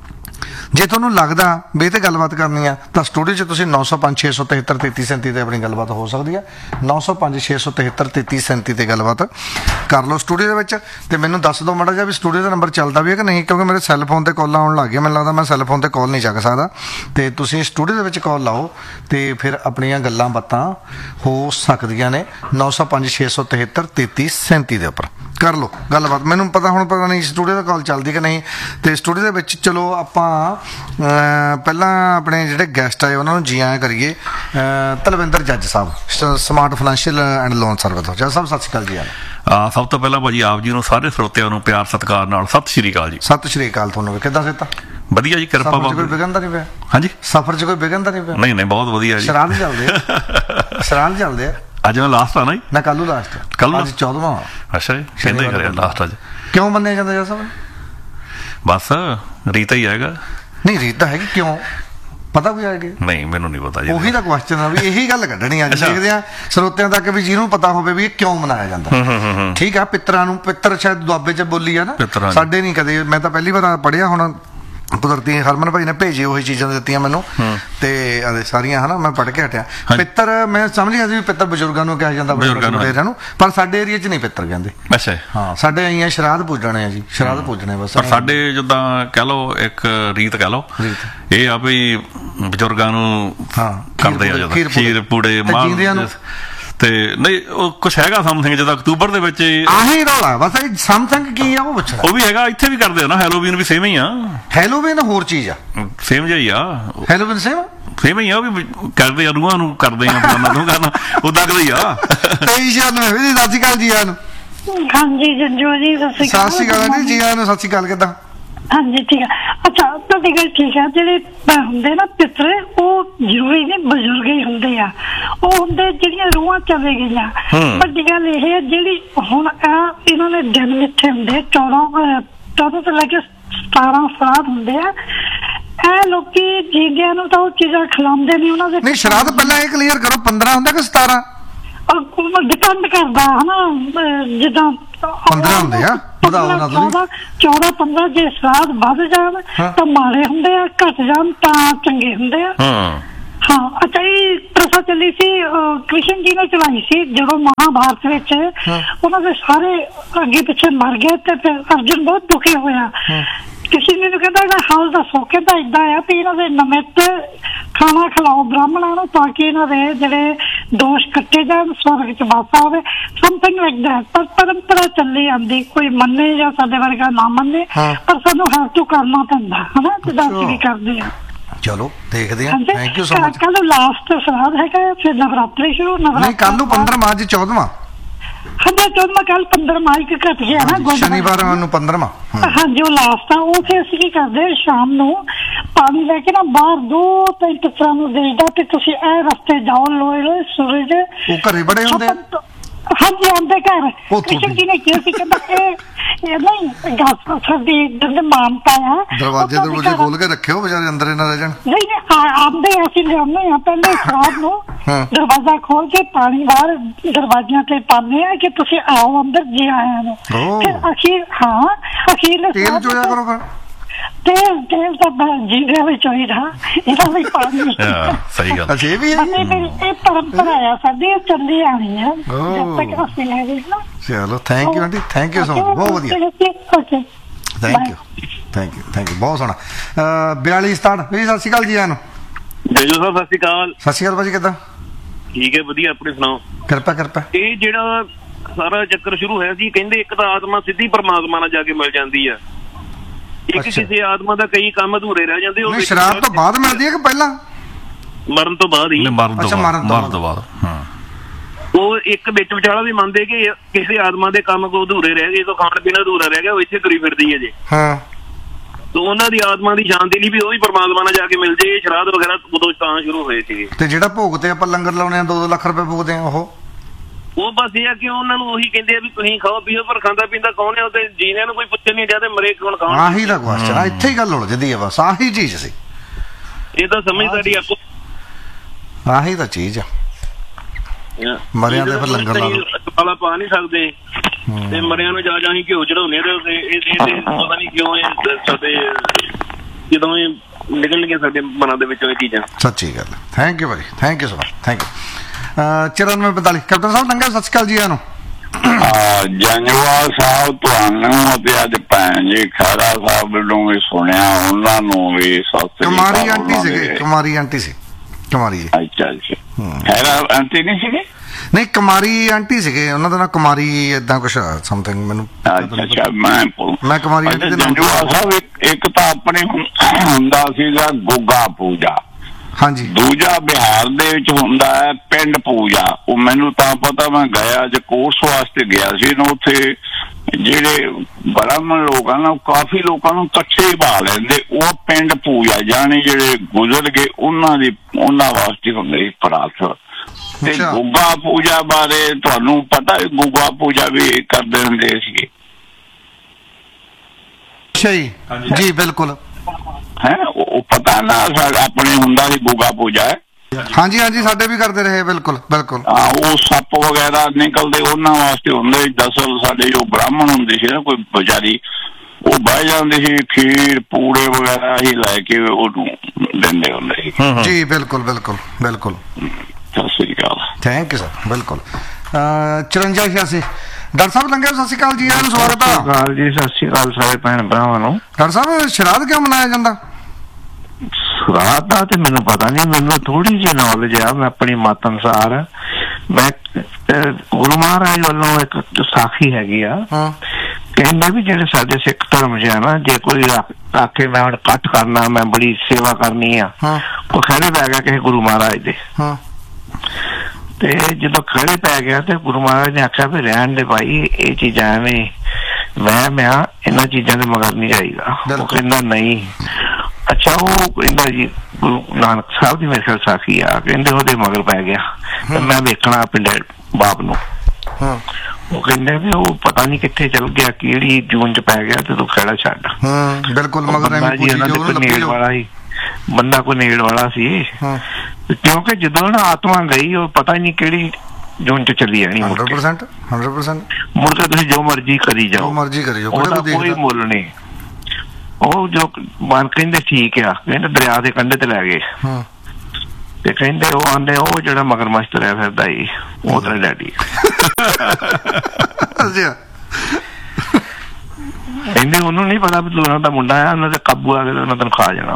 [SPEAKER 1] ਜੇ ਤੁਹਾਨੂੰ ਲੱਗਦਾ ਵੀ ਇਹ 'ਤੇ ਗੱਲਬਾਤ ਕਰਨੀ ਆ ਤਾਂ ਸਟੂਡੀਓ 'ਚ ਤੁਸੀਂ ਨੌ ਸੌ ਪੰਜ ਛੇ ਸੌ ਤਿਹੱਤਰ ਤੇਤੀ ਸੈਂਤੀ 'ਤੇ ਆਪਣੀ ਗੱਲਬਾਤ ਹੋ ਸਕਦੀ ਆ। ਨੌ ਸੌ ਪੰਜ ਛੇ ਸੌ ਤਿਹੱਤਰ ਤੇਤੀ ਸੈਂਤੀ 'ਤੇ ਗੱਲਬਾਤ ਕਰ ਲਓ ਸਟੂਡੀਓ ਦੇ ਵਿੱਚ ਅਤੇ ਮੈਨੂੰ ਦੱਸ ਦਿਓ ਮਾੜਾ ਜਿਹਾ ਵੀ ਸਟੂਡੀਓ ਦਾ ਨੰਬਰ ਚੱਲਦਾ ਵੀ ਹੈ ਕਿ ਨਹੀਂ ਕਿਉਂਕਿ ਮੇਰੇ ਸੈੱਲ ਫੋਨ 'ਤੇ ਕਾਲਾਂ ਆਉਣ ਲੱਗ ਗਈਆਂ। ਮੈਨੂੰ ਲੱਗਦਾ ਮੈਂ ਸੈੱਲ ਫੋਨ 'ਤੇ ਕਾਲ ਨਹੀਂ ਚੱਕ ਸਕਦਾ ਅਤੇ ਤੁਸੀਂ ਸਟੂਡੀਓ ਦੇ ਵਿੱਚ ਕਾਲ ਲਾਓ ਅਤੇ ਫਿਰ ਆਪਣੀਆਂ ਗੱਲਾਂ ਬਾਤਾਂ ਹੋ ਸਕਦੀਆਂ ਨੇ। ਨੌ ਸੌ ਪੰਜ ਛੇ ਸੌ ਤਿਹੱਤਰ ਤੇਤੀ ਸੈਂਤੀ ਦੇ ਉੱਪਰ ਕਰ ਲਓ ਗੱਲਬਾਤ। ਮੈਨੂੰ ਪਤਾ ਹੁਣ ਪਤਾ ਨਹੀਂ ਸਟੂਡੀਓ ਦਾ ਕਾਲ ਚੱਲਦੀ ਕਿ ਨਹੀਂ ਅਤੇ ਸਟੂਡੀਓ ਦੇ ਵਿੱਚ ਚਲੋ ਆਪਾਂ ਪਹਿਲਾਂ ਆਪਣੇ ਜਿਹੜੇ ਗੈਸਟ ਆਏ ਉਹਨਾਂ ਨੂੰ ਜੀ ਆਇਆਂ ਕਰੀਏ। ਤਲਵਿੰਦਰ ਜੱਜ ਸਾਹਿਬ smart financial and loan service ਤੋਂ ਜੱਜ ਸਾਹਿਬ ਸਤਿ ਸ਼੍ਰੀ ਅਕਾਲ ਜੀ।
[SPEAKER 2] ਆ ਸਭ ਤੋਂ ਪਹਿਲਾਂ ਭਾਜੀ ਆਪ ਜੀ ਨੂੰ ਸਾਰੇ ਸਰੋਤਿਆਂ ਨੂੰ ਪਿਆਰ ਸਤਿਕਾਰ ਨਾਲ ਸਤਿ ਸ਼੍ਰੀ ਅਕਾਲ ਜੀ।
[SPEAKER 1] ਸਤਿ ਸ਼੍ਰੀ ਅਕਾਲ ਤੁਹਾਨੂੰ ਵੀ ਕਿੱਦਾਂ ਸਿਹਤ
[SPEAKER 2] ਵਧੀਆ ਜੀ ਕਿਰਪਾ ਬਾਬਾ
[SPEAKER 1] ਕੋਈ ਵਿਘਨ ਤਾਂ ਨਹੀਂ ਪਿਆ।
[SPEAKER 2] ਹਾਂਜੀ
[SPEAKER 1] ਸਫ਼ਰ 'ਚ ਕੋਈ ਵਿਘਨ ਤਾਂ ਨਹੀਂ ਪਿਆ।
[SPEAKER 2] ਨਹੀਂ ਨਹੀਂ ਬਹੁਤ ਵਧੀਆ ਜੀ।
[SPEAKER 1] ਸ਼ਰਾਧ ਚੱਲਦੇ ਆ ਸ਼ਰਾਧ ਚੱਲਦੇ ਆ।
[SPEAKER 2] ਅੱਜ ਮੈਂ ਲਾਸਟ ਆ ਨਾ ਜੀ
[SPEAKER 1] ਨਾ ਕੱਲ੍ਹ ਨੂੰ ਲਾਸਟ
[SPEAKER 2] ਕੱਲ੍ਹ ਨੂੰ
[SPEAKER 1] ਅੱਜ ਚੌਦਵਾਂ।
[SPEAKER 2] ਅੱਛਾ ਜੀ ਕਹਿੰਦੇ ਕਰਿਆ ਲਾਸਟ ਅੱਜ
[SPEAKER 1] ਕਿਉਂ ਮੰਨਿਆ ਜਾਂਦਾ ਜੱਜ ਸਾਹਿਬ
[SPEAKER 2] ਬਸ ਰੀਤਾ ਹੀ ਆਏਗਾ। ਨਹੀਂ
[SPEAKER 1] ਰੀਤ ਤਾਂ ਹੈਗੀ ਕਿਉਂ ਪਤਾ ਕੋਈ ਆਈਡੀਆ
[SPEAKER 2] ਨਹੀਂ ਮੈਨੂੰ ਨਹੀਂ ਪਤਾ ਜੀ।
[SPEAKER 1] ਉਹੀ ਤਾਂ ਕੁਐਸਚਨ ਆ ਵੀ ਇਹੀ ਗੱਲ ਕੱਢਣੀ ਅੱਜ ਦੇਖਦੇ ਆ ਸਰੋਤਿਆਂ ਤੱਕ ਵੀ ਜਿਹਨੂੰ ਪਤਾ ਹੋਵੇ ਵੀ ਇਹ ਕਿਉਂ ਮਨਾਇਆ ਜਾਂਦਾ। ਠੀਕ ਆ ਪਿੱਤਰਾਂ ਨੂੰ ਪਿੱਤਰ ਸ਼ਾਇਦ ਦੁਆਬੇ 'ਚ ਬੋਲੀ ਆ ਨਾ ਸਾਡੇ ਨਹੀਂ ਕਦੇ। ਮੈਂ ਤਾਂ ਪਹਿਲੀ ਵਾਰ ਪੜ੍ਹਿਆ ਹੁਣ ਕੁਦਰਤੀ ਹਰਮਨ ਭਾਈ ਨੇ ਭੇਜੀ ਉਹੀ ਚੀਜ਼ਾਂ ਦਿੱਤੀਆਂ ਮੈਨੂੰ ਅਤੇ ਸਾਰੀਆਂ ਹੈ ਨਾ ਮੈਂ ਪੜ੍ਹ ਕੇ ਹਟਿਆ। ਪਿੱਤਰ ਮੈਂ ਸਮਝ ਗਿਆ ਸੀ ਵੀ ਪਿੱਤਰ ਬਜ਼ੁਰਗਾਂ ਨੂੰ ਕਿਹਾ ਜਾਂਦਾ ਬਜ਼ੁਰਗਾਂ ਨੂੰ ਪਰ ਸਾਡੇ ਏਰੀਏ 'ਚ ਨਹੀਂ ਪਿੱਤਰ ਕਹਿੰਦੇ।
[SPEAKER 2] ਅੱਛਾ
[SPEAKER 1] ਹਾਂ ਸਾਡੇ ਆਈਆਂ ਸ਼ਰਾਧ ਪੂਜਣੇ ਆ ਜੀ ਸ਼ਰਾਧ ਪੂਜਣੇ ਬਸ।
[SPEAKER 2] ਪਰ ਸਾਡੇ ਜਿੱਦਾਂ ਕਹਿ ਲਓ ਇੱਕ ਰੀਤ ਕਹਿ ਲਓ ਇਹ ਆ ਵੀ ਬਜ਼ੁਰਗਾਂ ਨੂੰ ਕਰਦੇ ਆ ਜਦੋਂ ਖੀਰ ਪੂੜੇ ਮਾਂ ਤੇ ਨਹੀਂ ਉਹ ਕੁਛ ਹੈਗਾ ਸਮਥਿੰਗ ਜਿੱਦਾਂ ਅਕਤੂਬਰ ਦੇ ਵਿੱਚ
[SPEAKER 1] ਆਹੀ ਰੌਲਾ ਬਸ ਸਮਥਿੰਗ ਕੀ ਆ ਉਹ ਪੁੱਛਣਾ।
[SPEAKER 2] ਉਹ ਵੀ ਹੈਗਾ ਇੱਥੇ ਵੀ ਕਰਦੇ ਆ ਨਾ ਹੈਲੋਵੀਨ ਵੀ ਸੇਮ ਹੀ ਆ।
[SPEAKER 1] ਹੈਲੋਵੀਨ ਹੋਰ ਚੀਜ਼ ਆ
[SPEAKER 2] ਸੇਮ ਜਿਹਾ ਹੀ ਆ।
[SPEAKER 1] ਹੈਲੋਵੀਨ ਸੇਮ ਸੇਮ
[SPEAKER 2] ਹੀ ਆ ਉਹ ਵੀ ਕਰਦੇ ਆ ਰੂਹਾਂ ਨੂੰ ਕਰਦੇ ਆ ਫਲਾਣਾ ਤੂੰ ਕਰਨਾ ਉਦਾਂ ਕਦਾ ਹੀ ਆ।
[SPEAKER 1] ਤੇਈ ਹਜ਼ਾਰ ਨੂੰ ਸਤਿ ਸ਼੍ਰੀ ਅਕਾਲ ਜੀ ਨੂੰ।
[SPEAKER 3] ਹਾਂਜੀ ਜੰਜੂ ਜੀ ਸਤਿ
[SPEAKER 1] ਸ਼੍ਰੀ ਅਕਾਲ ਆਂਟੀ ਜੀ ਨੂੰ ਸਤਿ ਸ਼੍ਰੀ ਅਕਾਲ ਕਿੱਦਾਂ।
[SPEAKER 3] ਹਾਂਜੀ ਠੀਕ ਆ। ਅੱਛਾ ਤੁਹਾਡੀ ਗੱਲ ਠੀਕ ਆ ਜਿਹੜੇ ਹੁੰਦੇ ਨਾ ਪਿੱਤਰੇ ਉਹ ਜ਼ਰੂਰੀ ਨੇ ਬਜ਼ੁਰਗ ਹੀ ਹੁੰਦੇ ਆ। ਉਹ ਹੁੰਦੇ ਜਿਹੜੀਆਂ ਰੂਹਾਂ ਚਲੇ ਗਈਆਂ। ਵੱਡੀ ਗੱਲ ਇਹ ਹੈ ਜਿਹੜੀ ਹੁਣ ਇਹਨਾਂ ਨੇ ਦਿਨ ਮਿੱਥੇ ਹੁੰਦੇ ਚੌਦਾਂ ਚੌਦਾਂ ਤੋਂ ਲੈ ਕੇ ਸਤਾਰਾਂ ਸਰਾਧ ਹੁੰਦੇ ਆ। ਇਹ ਲੋਕੀ ਜੀਂਦਿਆਂ ਨੂੰ ਤਾਂ ਉਹ ਚੀਜ਼ਾਂ ਖਿਲਾਉਂਦੇ ਨਹੀਂ ਉਹਨਾਂ ਦੇ।
[SPEAKER 1] ਨਹੀਂ ਸ਼ਰਾਧ ਪਹਿਲਾਂ ਇਹ ਕਲੀਅਰ ਕਰੋ ਪੰਦਰਾਂ ਹੁੰਦਾ ਕਿ ਸਤਾਰਾਂ
[SPEAKER 3] ਡਿਪੈਂਡ ਕਰਦਾ ਹਨਾ ਜਿੱਦਾਂ
[SPEAKER 1] ਪੰਦਰਾਂ ਹੁੰਦੇ ਆ, ਵਧਾਓ ਨਾ ਤੁਸੀਂ।
[SPEAKER 3] ਚੌਦਾਂ ਪੰਦਰਾਂ ਜੇ ਸਰਾਧ ਵੱਧ ਜਾਣ ਤਾਂ ਮਾੜੇ ਹੁੰਦੇ ਆ, ਘਟ ਜਾਣ ਤਾਂ ਚੰਗੇ ਹੁੰਦੇ ਆ। ਹਾਂ ਅੱਛਾ, ਇਹ ਪ੍ਰਥਾ ਚੱਲੀ ਸੀ ਕ੍ਰਿਸ਼ਨ ਜੀ ਨੇ ਚਲਾਈ ਸੀ ਜਦੋਂ ਮਹਾਭਾਰਤ ਵਿੱਚ ਉਹਨਾਂ ਦੇ ਸਾਰੇ ਅੱਗੇ ਪਿੱਛੇ ਮਰ ਗਏ ਤੇ ਫਿਰ ਅਰਜੁਨ ਬਹੁਤ ਦੁਖੀ ਹੋਇਆ। ਕਿਸੇ ਨੇ ਕਹਿੰਦਾ ਇਹਦਾ ਹਾਲ ਦੱਸੋ, ਕਹਿੰਦਾ ਏਦਾਂ ਆ ਵੀ ਇਹਨਾਂ ਦੇ ਨਿਮਿਤ ਖਾਣਾ ਖਿਲਾਓ ਬ੍ਰਾਹਮਣਾਂ ਨੂੰ ਤਾਂ ਕਿ ਇਹਨਾਂ ਦੇ ਜਿਹੜੇ ਦੋਸ਼ ਕੱਟੇ ਜਾਣ, ਸਵਰਗ ਚ ਵਾਸਾ ਹੋਵੇ, ਸਮਥਿੰਗ ਲਾਈਕ ਦੈਟ। ਪਰ ਪਰੰਪਰਾ ਚੱਲੀ ਆਉਂਦੀ, ਕੋਈ ਮੰਨੇ ਜਾਂ ਸਾਡੇ ਵਰਗਾ ਨਾ ਮੰਨੇ, ਪਰ ਸਾਨੂੰ ਹੈਵ ਟੂ ਕਰਨਾ ਪੈਂਦਾ ਹਨਾ, ਜਿੱਦਾਂ ਅਸੀਂ ਵੀ ਕਰਦੇ ਹਾਂ।
[SPEAKER 1] ਚਲੋ ਦੇਖਦੇ ਹਾਂ। Thank you so much.
[SPEAKER 3] ਕੱਲ ਲਾਸਟ ਸਰਾਧ ਹੈਗਾ, ਫਿਰ ਨਵਰਾਤਰੀ ਸ਼ੁਰੂ।
[SPEAKER 1] ਨਵਰਾਤਰੀ ਕੱਲ ਨੂੰ ਪੰਦਰਵਾਂ, ਅੱਜ ਚੌਦਵਾਂ।
[SPEAKER 3] ਹਾਂਜੀ ਚੌਦਵਾਂ, ਕੱਲ ਪੰਦਰਵਾਂ ਇੱਕ ਘਟ ਗਿਆ ਨਾ,
[SPEAKER 1] ਸ਼ਨੀਵਾਰ ਨੂੰ ਪੰਦਰਵਾਂ।
[SPEAKER 3] ਹਾਂਜੀ ਉਹ ਲਾਸਟ ਆ। ਉਹ ਫਿਰ ਅਸੀਂ ਕੀ ਕਰਦੇ, ਸ਼ਾਮ ਨੂੰ ਪਾਣੀ ਲੈ ਕੇ ਨਾ ਬਾਹਰ ਦੋ ਤਿੰਨ ਟੱਕਰਾਂ ਨੂੰ ਦੇਈਦਾ ਤੇ ਤੁਸੀਂ ਇਹ ਰਸਤੇ ਜਾਓ, ਲੋਏ ਲੋਏ ਸੂਰਜ।
[SPEAKER 1] ਉਹ ਘਰੇ ਬੜੇ ਹੁੰਦੇ?
[SPEAKER 3] ਹਾਂਜੀ ਆਉਂਦੇ ਘਰ। ਕ੍ਰਿਸ਼ਨ ਜੀ ਨੇ ਕਿਹਾ ਸੀ, ਕਹਿੰਦਾ ਇਹ ਇਹ ਨਹੀਂ ਗੱਲ ਸਾਡੀ ਜਿੰਦ ਮਾਨਤਾ ਆ,
[SPEAKER 1] ਦਰਵਾਜ਼ੇ ਦਰਵਾਜ਼ੇ ਖੋਲ ਕੇ ਰੱਖਿਓ, ਵਿਚਾਰੇ ਅੰਦਰ ਹੀ ਨਾ ਰਹਿ ਜਾਣ।
[SPEAKER 3] ਨਹੀਂ ਨਹੀਂ ਆਉਂਦੇ ਅਸੀਂ ਲਿਆਉਂਦੇ ਹਾਂ ਪਹਿਲੇ ਸ਼ਰਾਬ ਨੂੰ ਦਰਵਾਜ਼ਾ ਖੋਲ ਕੇ ਪਾਣੀ ਬਾਹਰ ਦਰਵਾਜ਼ਿਆਂ ਤੇ ਪਾਉਂਦੇ ਆ ਕਿ ਤੁਸੀਂ ਆਓ ਅੰਦਰ, ਜੀ ਆਇਆਂ ਨੂੰ। ਫਿਰ ਅਖੀਰ ਹਾਂ ਅਖੀਰ
[SPEAKER 1] ਤੇਲ ਚੋਇਆ ਕਰੋ ਫਿਰ।
[SPEAKER 3] ਤੇਲ ਤੇਲ ਤਾਂ ਜੀਰੇ ਵਿੱਚ ਹੋਈਦਾ, ਇਹਦਾ ਵੀ ਪਾਣੀ।
[SPEAKER 2] ਸਹੀ ਗੱਲ।
[SPEAKER 1] ਅੱਛਾ ਇਹ ਵੀ
[SPEAKER 3] ਇਹ ਪਰੰਪਰਾ ਆ ਸਾਡੀ, ਚੱਲੀ ਆਣੀ ਹੈ ਜਦ ਤੱਕ ਅਸੀਂ ਲੈ ਗਏ ਨਾ।
[SPEAKER 1] ਚਲੋ thank you aunty, thank you so much, ਬਹੁਤ ਵਧੀਆ।
[SPEAKER 3] Okay
[SPEAKER 1] thank you thank you thank you, ਬਹੁਤ ਸੋਹਣਾ। ਬਿਆਲੀ ਸਤਾਹਠ ਵੀ ਸਤਿ ਸ਼੍ਰੀ ਅਕਾਲ ਜੀ ਆਨੂੰ।
[SPEAKER 4] ਜੈਜੋ ਸਾਹਿਬ ਸਤਿ ਸ਼੍ਰੀ ਅਕਾਲ।
[SPEAKER 1] ਸਤਿ ਸ਼੍ਰੀ ਅਕਾਲ ਭਾਜੀ, ਕਿੱਦਾਂ?
[SPEAKER 4] ਠੀਕ ਹੈ ਵਧੀਆ, ਆਪਣੀ ਸੁਣਾਓ।
[SPEAKER 1] ਕਿਰਪਾ ਕਿਰਪਾ।
[SPEAKER 4] ਇਹ ਜਿਹੜਾ ਸਾਰਾ ਚੱਕਰ ਸ਼ੁਰੂ ਹੋਇਆ ਸੀ, ਕਹਿੰਦੇ ਇੱਕ ਤਾਂ ਆਤਮਾ ਸਿੱਧੀ ਪਰਮਾਤਮਾ ਨਾਲ ਜਾ ਕੇ ਮਿਲ ਜਾਂਦੀ ਆ, ਇੱਕ ਕਿਸੇ ਆਤਮਾ ਦਾ ਕਈ ਕੰਮ ਅਧੂਰੇ ਰਹਿ ਜਾਂਦੇ। ਉਹ
[SPEAKER 1] ਸ਼ਰਾਬ ਤੋਂ ਬਾਅਦ ਮਿਲਦੀ ਹੈ ਕਿ ਪਹਿਲਾਂ?
[SPEAKER 4] ਮਰਨ ਤੋਂ ਬਾਅਦ ਹੀ।
[SPEAKER 1] ਅੱਛਾ ਮਰਨ
[SPEAKER 2] ਤੋਂ ਬਾਅਦ। ਹਾਂ
[SPEAKER 4] ਉਹ ਇੱਕ ਵਿੱਚ ਵਿਚਾਲਾ ਵੀ ਮੰਨਦੇ ਕਿ ਕਿਸੇ ਆਤਮਾ ਦੇ ਕੰਮ ਕੋ ਅਧੂਰੇ ਰਹਿ ਗਏ, ਤੋਂ ਖਾਣ ਪੀਣਾ ਅਧੂਰਾ ਰਹਿ ਗਿਆ, ਉਹ ਇੱਥੇ ਤੁਰੀ ਫਿਰਦੀ ਹੈ ਜੇ।
[SPEAKER 1] ਹਾਂ
[SPEAKER 4] ਤੋ ਉਹਨਾਂ ਦੀ ਆਤਮਾ ਦੀ ਸ਼ਾਂਤੀ ਲਈ ਵੀ ਉਹ ਵੀ ਪਰਮਾਤਮਾ ਨਾਲ ਜਾ ਕੇ ਮਿਲ ਜੇ। ਸ਼ਰਾਧ ਵਗੈਰਾ ਉਦੋਂ ਤਾਂ ਸ਼ੁਰੂ ਹੋਏ ਸੀਗੇ।
[SPEAKER 1] ਤੇ ਜਿਹੜਾ ਭੋਗ ਤੇ ਆਪਾਂ ਲੰਗਰ ਲਾਉਣੇ ਆ ਦੋ ਦੋ ਲੱਖ ਰੁਪਏ ਭੋਗਦੇ ਆ, ਉਹ
[SPEAKER 4] ਉਹ ਬਸ ਇਹ ਆ ਕਿ ਉਹਨਾਂ ਨੂੰ ਉਹੀ ਕਹਿੰਦੇ ਆ ਵੀ ਤੁਸੀਂ ਖਾਓ ਪੀਓ, ਪਰ ਖਾਂਦਾ ਪੀਂਦਾ ਕੌਣ ਹੈ? ਉਹ ਤੇ ਜੀਨਿਆਂ ਨੂੰ ਕੋਈ ਪੁੱਛਣ ਨਹੀਂ ਡਿਆ ਤੇ ਮਰੇ ਕੌਣ ਖਾਣ।
[SPEAKER 1] ਆਹੀ ਦਾ ਕੁਐਸਚਨ, ਇੱਥੇ ਹੀ ਗੱਲ ਉਲਝਦੀ ਹੈ, ਬਸ ਆਹੀ ਚੀਜ਼ ਸੀ।
[SPEAKER 4] ਇਹ ਤਾਂ ਸਮਝ ਸਾਡੀ ਆਪੋ
[SPEAKER 1] ਆਹੀ ਤਾਂ ਚੀਜ਼ ਆ। ਮਰਿਆਂ ਦੇ ਫਿਰ ਲੰਗਰ ਲਾ ਲਓ,
[SPEAKER 4] ਵਾਲਾ ਪਾ ਨਹੀਂ ਸਕਦੇ ਤੇ ਮਰਿਆਂ ਨੂੰ ਜਾ ਜਾ ਅਸੀਂ ਘਿਓ ਚੜਾਉਣੇ ਤੇ ਇਹ ਪਤਾ ਨਹੀਂ ਕਿਉਂ ਇਹ ਸਾਡੇ ਜਦੋਂ ਇਹ ਨਿਕਲਣਗੀਆਂ ਸਾਡੇ ਮਨਾਂ ਦੇ ਵਿੱਚੋਂ ਇਹ ਚੀਜ਼ਾਂ।
[SPEAKER 1] ਸੱਚੀ ਗੱਲ। ਥੈਂਕ ਯੂ ਭਾਜੀ, thank you so much, thank you. ਚੁਰਾਨਵੇਂ ਪੰਤਾਲੀ ਕੈਪਟਨ ਸਾਹਿਬ ਲੰਗਾ, ਸਤਿ ਸ਼੍ਰੀ ਅਕਾਲ ਜੀ ਆਨੂੰ।
[SPEAKER 5] ਜੰਗਵਾਲ ਸਾਹਿਬ ਤੁਹਾਨੂੰ ਤੇ ਅੱਜ ਭੈਣ ਜੀ ਖਹਿਰਾ ਸਾਹਿਬ ਨੂੰ ਵੀ ਸੁਣਿਆ, ਉਹਨਾਂ ਨੂੰ ਵੀ ਸਤਿ ਸ਼੍ਰੀ ਅਕਾਲ।
[SPEAKER 1] ਕੁਮਾਰੀ ਆਂਟੀ ਸੀਗੇ, ਕੁਮਾਰੀ ਆਂਟੀ ਸੀ, ਕੁਮਾਰੀ।
[SPEAKER 5] ਅੱਛਾ ਅੱਛਾ, ਖਹਿਰਾ ਆਂਟੀ ਨਹੀਂ ਸੀਗੇ?
[SPEAKER 1] ਨਹੀਂ ਕੁਮਾਰੀ ਆਂਟੀ ਸੀਗੇ, ਉਹਨਾਂ ਦਾ ਨਾਂ ਕੁਮਾਰੀ ਏਦਾਂ ਕੁਛ ਸਮਥਿੰਗ ਮੈਨੂੰ।
[SPEAKER 5] ਅੱਛਾ ਅੱਛਾ, ਮੈਂ
[SPEAKER 1] ਮੈਂ ਕੁਮਾਰੀ ਆਂਟੀ ਦੇ ਨਾਮ।
[SPEAKER 5] ਜੰਗਵਾਲ ਸਾਹਿਬ ਇੱਕ ਤਾਂ ਆਪਣੇ ਹੁੰਦਾ ਸੀਗਾ ਗੁੱਗਾ ਪੂਜਾ,
[SPEAKER 1] ਹਾਂਜੀ।
[SPEAKER 5] ਦੂਜਾ ਬਿਹਾਰ ਦੇ ਵਿੱਚ ਹੁੰਦਾ ਹੈ ਪਿੰਡ ਪੂਜਾ। ਉਹ ਮੈਨੂੰ ਤਾਂ ਪਤਾ, ਮੈਂ ਗਿਆ ਅੱਜ ਕੋਰਸ ਵਾਸਤੇ ਗਿਆ ਸੀ ਨਾ, ਉੱਥੇ ਜਿਹੜੇ ਬ੍ਰਾਹਮਣ ਲੋਕ ਆ ਨਾ, ਉਹ ਕਾਫੀ ਲੋਕਾਂ ਨੂੰ ਇਕੱਠੇ ਬਹਾ ਲੈਂਦੇ। ਉਹ ਪਿੰਡ ਪੂਜਾ ਜਾਣੀ ਜਿਹੜੇ ਗੁਜ਼ਰ ਗਏ ਉਹਨਾਂ ਦੀ, ਉਹਨਾਂ ਵਾਸਤੇ ਹੁੰਦੀ ਪ੍ਰਾਰਥਨਾ। ਤੇ ਗੁੱਗਾ ਪੂਜਾ ਬਾਰੇ ਤੁਹਾਨੂੰ ਪਤਾ? ਗੁੱਗਾ ਪੂਜਾ ਵੀ ਕਰਦੇ ਹੁੰਦੇ ਸੀਗੇ।
[SPEAKER 1] ਅੱਛਾ ਜੀ, ਜੀ ਬਿਲਕੁਲ
[SPEAKER 5] ਹੈ, ਉਹ ਪਤਾ ਨਾ ਆਪਣੇ ਹੁੰਦਾ ਸੀ ਗੁੱਗਾ ਪੂਜਾ ਹੈ।
[SPEAKER 1] ਹਾਂਜੀ ਹਾਂਜੀ, ਸਾਡੇ ਵੀ ਕਰਦੇ ਰਹੇ, ਬਿਲਕੁਲ ਬਿਲਕੁਲ।
[SPEAKER 5] ਹਾਂ, ਉਹ ਸੱਪ ਵਗੈਰਾ ਨਿਕਲਦੇ ਉਹਨਾਂ ਵਾਸਤੇ ਹੁੰਦੇ। ਦਰਅਸਲ ਸਾਡੇ ਜੋ ਬ੍ਰਾਹਮਣ ਹੁੰਦੇ ਸੀ ਨਾ, ਕੋਈ ਵਿਚਾਰੀ, ਉਹ ਬਹਿ ਜਾਂਦੇ ਸੀ, ਖੀਰ ਪੂੜੇ ਵਗੈਰਾ ਹੀ ਲੈ ਕੇ ਉਹਨੂੰ ਦਿੰਦੇ ਹੁੰਦੇ ਸੀ।
[SPEAKER 1] ਜੀ ਬਿਲਕੁਲ ਬਿਲਕੁਲ ਬਿਲਕੁਲ।
[SPEAKER 5] ਸਤਿ ਸ੍ਰੀ ਅਕਾਲ।
[SPEAKER 1] ਥੈਂਕ ਯੂ ਸਰ, ਬਿਲਕੁਲ। ਚੁਰੰਜਾ ਛਿਆਸੀ ਡਾਕਟਰ ਸਾਹਿਬ ਲੰਗਰ, ਸਤਿ ਸ਼੍ਰੀ ਅਕਾਲ ਜੀ, ਆਨੂੰ ਸਵਾਗਤ ਆ।
[SPEAKER 6] ਜੀ ਸਤਿ ਸ਼੍ਰੀ ਅਕਾਲ ਸਾਰੇ ਭੈਣ ਭਰਾਵਾਂ ਨੂੰ।
[SPEAKER 1] ਡਾਕਟਰ ਸਾਹਿਬ ਸ਼ਰਾਧ ਕਿਉਂ ਮਨਾਇਆ ਜਾਂਦਾ?
[SPEAKER 6] ਸ਼ਰਾਧ ਦਾ ਤੇ ਮੈਨੂੰ ਪਤਾ ਨਹੀਂ, ਮੈਨੂੰ ਥੋੜੀ ਜਿਹੀ ਨੌਲੇਜ ਆ। ਮੈਂ ਆਪਣੀ ਮਤ ਅਨੁਸਾਰ, ਮੈਂ ਗੁਰੂ ਮਹਾਰਾਜ ਵੱਲੋਂ ਇੱਕ ਸਾਖੀ ਹੈਗੀ ਆ, ਕਹਿੰਦੇ ਵੀ ਜਿਹੜੇ ਸਾਡੇ ਸਿੱਖ ਧਰਮ ਚ ਆ ਨਾ, ਜੇ ਕੋਈ ਆਖੇ ਮੈਂ ਹੁਣ ਇਕੱਠ ਕਰਨਾ, ਮੈਂ ਬੜੀ ਸੇਵਾ ਕਰਨੀ ਆ, ਉਹ ਖੜੇ ਪੈ ਗਿਆ ਕਿਸੇ ਗੁਰੂ ਮਹਾਰਾਜ ਦੇ। ਤੇ ਜਦੋਂ ਖੜੇ ਪੈ ਗਿਆ ਤੇ ਗੁਰੂ ਮਹਾਰਾਜ ਨੇ ਆਖਿਆ ਵੀ ਰਹਿਣ ਦੇ ਭਾਈ, ਇਹ ਚੀਜ਼ਾਂ ਐਵੇਂ ਮੈਂ ਮੈਂ ਇਹਨਾਂ ਚੀਜ਼ਾਂ ਦੇ ਮਗਰ ਨਹੀਂ ਜਾਏਗਾ। ਉਹ ਕਹਿੰਦਾ ਨਹੀਂ। ਅੱਛਾ, ਉਹ ਕਹਿੰਦਾ ਜੀ ਗੁਰੂ ਨਾਨਕ ਸਾਹਿਬ ਦੀ ਮੇਰੇ ਖਿਆਲ ਸਾਖੀ ਆ, ਕਹਿੰਦੇ ਉਹਦੇ ਮਗਰ ਪੈ ਗਿਆ ਤੇ ਮੈਂ ਵੇਖਣਾ ਪਿੰਡ ਬਾਪ ਨੂੰ। ਉਹ ਕਹਿੰਦੇ ਵੀ ਉਹ ਪਤਾ ਨਹੀਂ ਕਿੱਥੇ ਚਲ ਗਿਆ, ਕਿਹੜੀ ਜੂਨ ਚ ਪੈ ਗਿਆ ਤੇ ਤੂੰ ਖੜਾ ਛੱਡ।
[SPEAKER 1] ਬਿਲਕੁਲ ਮਗਰ
[SPEAKER 6] ਨੇੜ ਵਾਲਾ ਸੀ ਬੰਦਾ, ਕੋਈ ਨੇੜ ਵਾਲਾ ਸੀ। ਕਿਉਂਕਿ ਜਦੋਂ ਨਾ ਆਤਮਾ ਗਈ, ਉਹ ਪਤਾ ਹੀ ਨਹੀਂ ਕਿਹੜੀ ਜੂਨ ਚ ਚੱਲੀ ਜਾਣੀ ਮੁੜ
[SPEAKER 1] ਹੰਡਰਡ
[SPEAKER 6] ਕੇ
[SPEAKER 1] ਪਰਸੈਂਟ ਹੰਡਰਡ ਪਰਸੈਂਟ
[SPEAKER 6] ਮੁੜ ਕੇ ਤੁਸੀਂ ਜੋ ਮਰਜ਼ੀ ਕਰੀ ਜਾਓ,
[SPEAKER 1] ਜੋ ਮਰਜ਼ੀ ਕਰੀ ਜਾਓ,
[SPEAKER 6] ਉਹਦਾ ਕੋਈ ਮੁੱਲ ਨਹੀਂ। ਉਹ ਜੋ ਮਨ ਕਹਿੰਦੇ ਠੀਕ ਆ, ਕਹਿੰਦੇ ਦਰਿਆ ਦੇ ਕੰਢੇ ਤੇ ਲੈ ਗਏ ਤੇ ਕਹਿੰਦੇ ਉਹ ਆਂਦੇ ਉਹ ਜਿਹੜਾ ਮਗਰਮੱਛ ਤੁਰਿਆ ਫਿਰਦਾ ਸੀ ਉਹ ਤੇਰਾ ਡੈਡੀ ਕਹਿੰਦੇ ਉਹਨੂੰ ਨਹੀਂ ਪਤਾ ਵੀ ਤੂੰ ਉਹਨਾਂ ਦਾ ਮੁੰਡਾ ਆ, ਉਹਨਾਂ ਦੇ ਕਾਬੂ ਆ ਕੇ ਉਹਨਾਂ ਤੈਨੂੰ ਖਾ ਜਾਣਾ।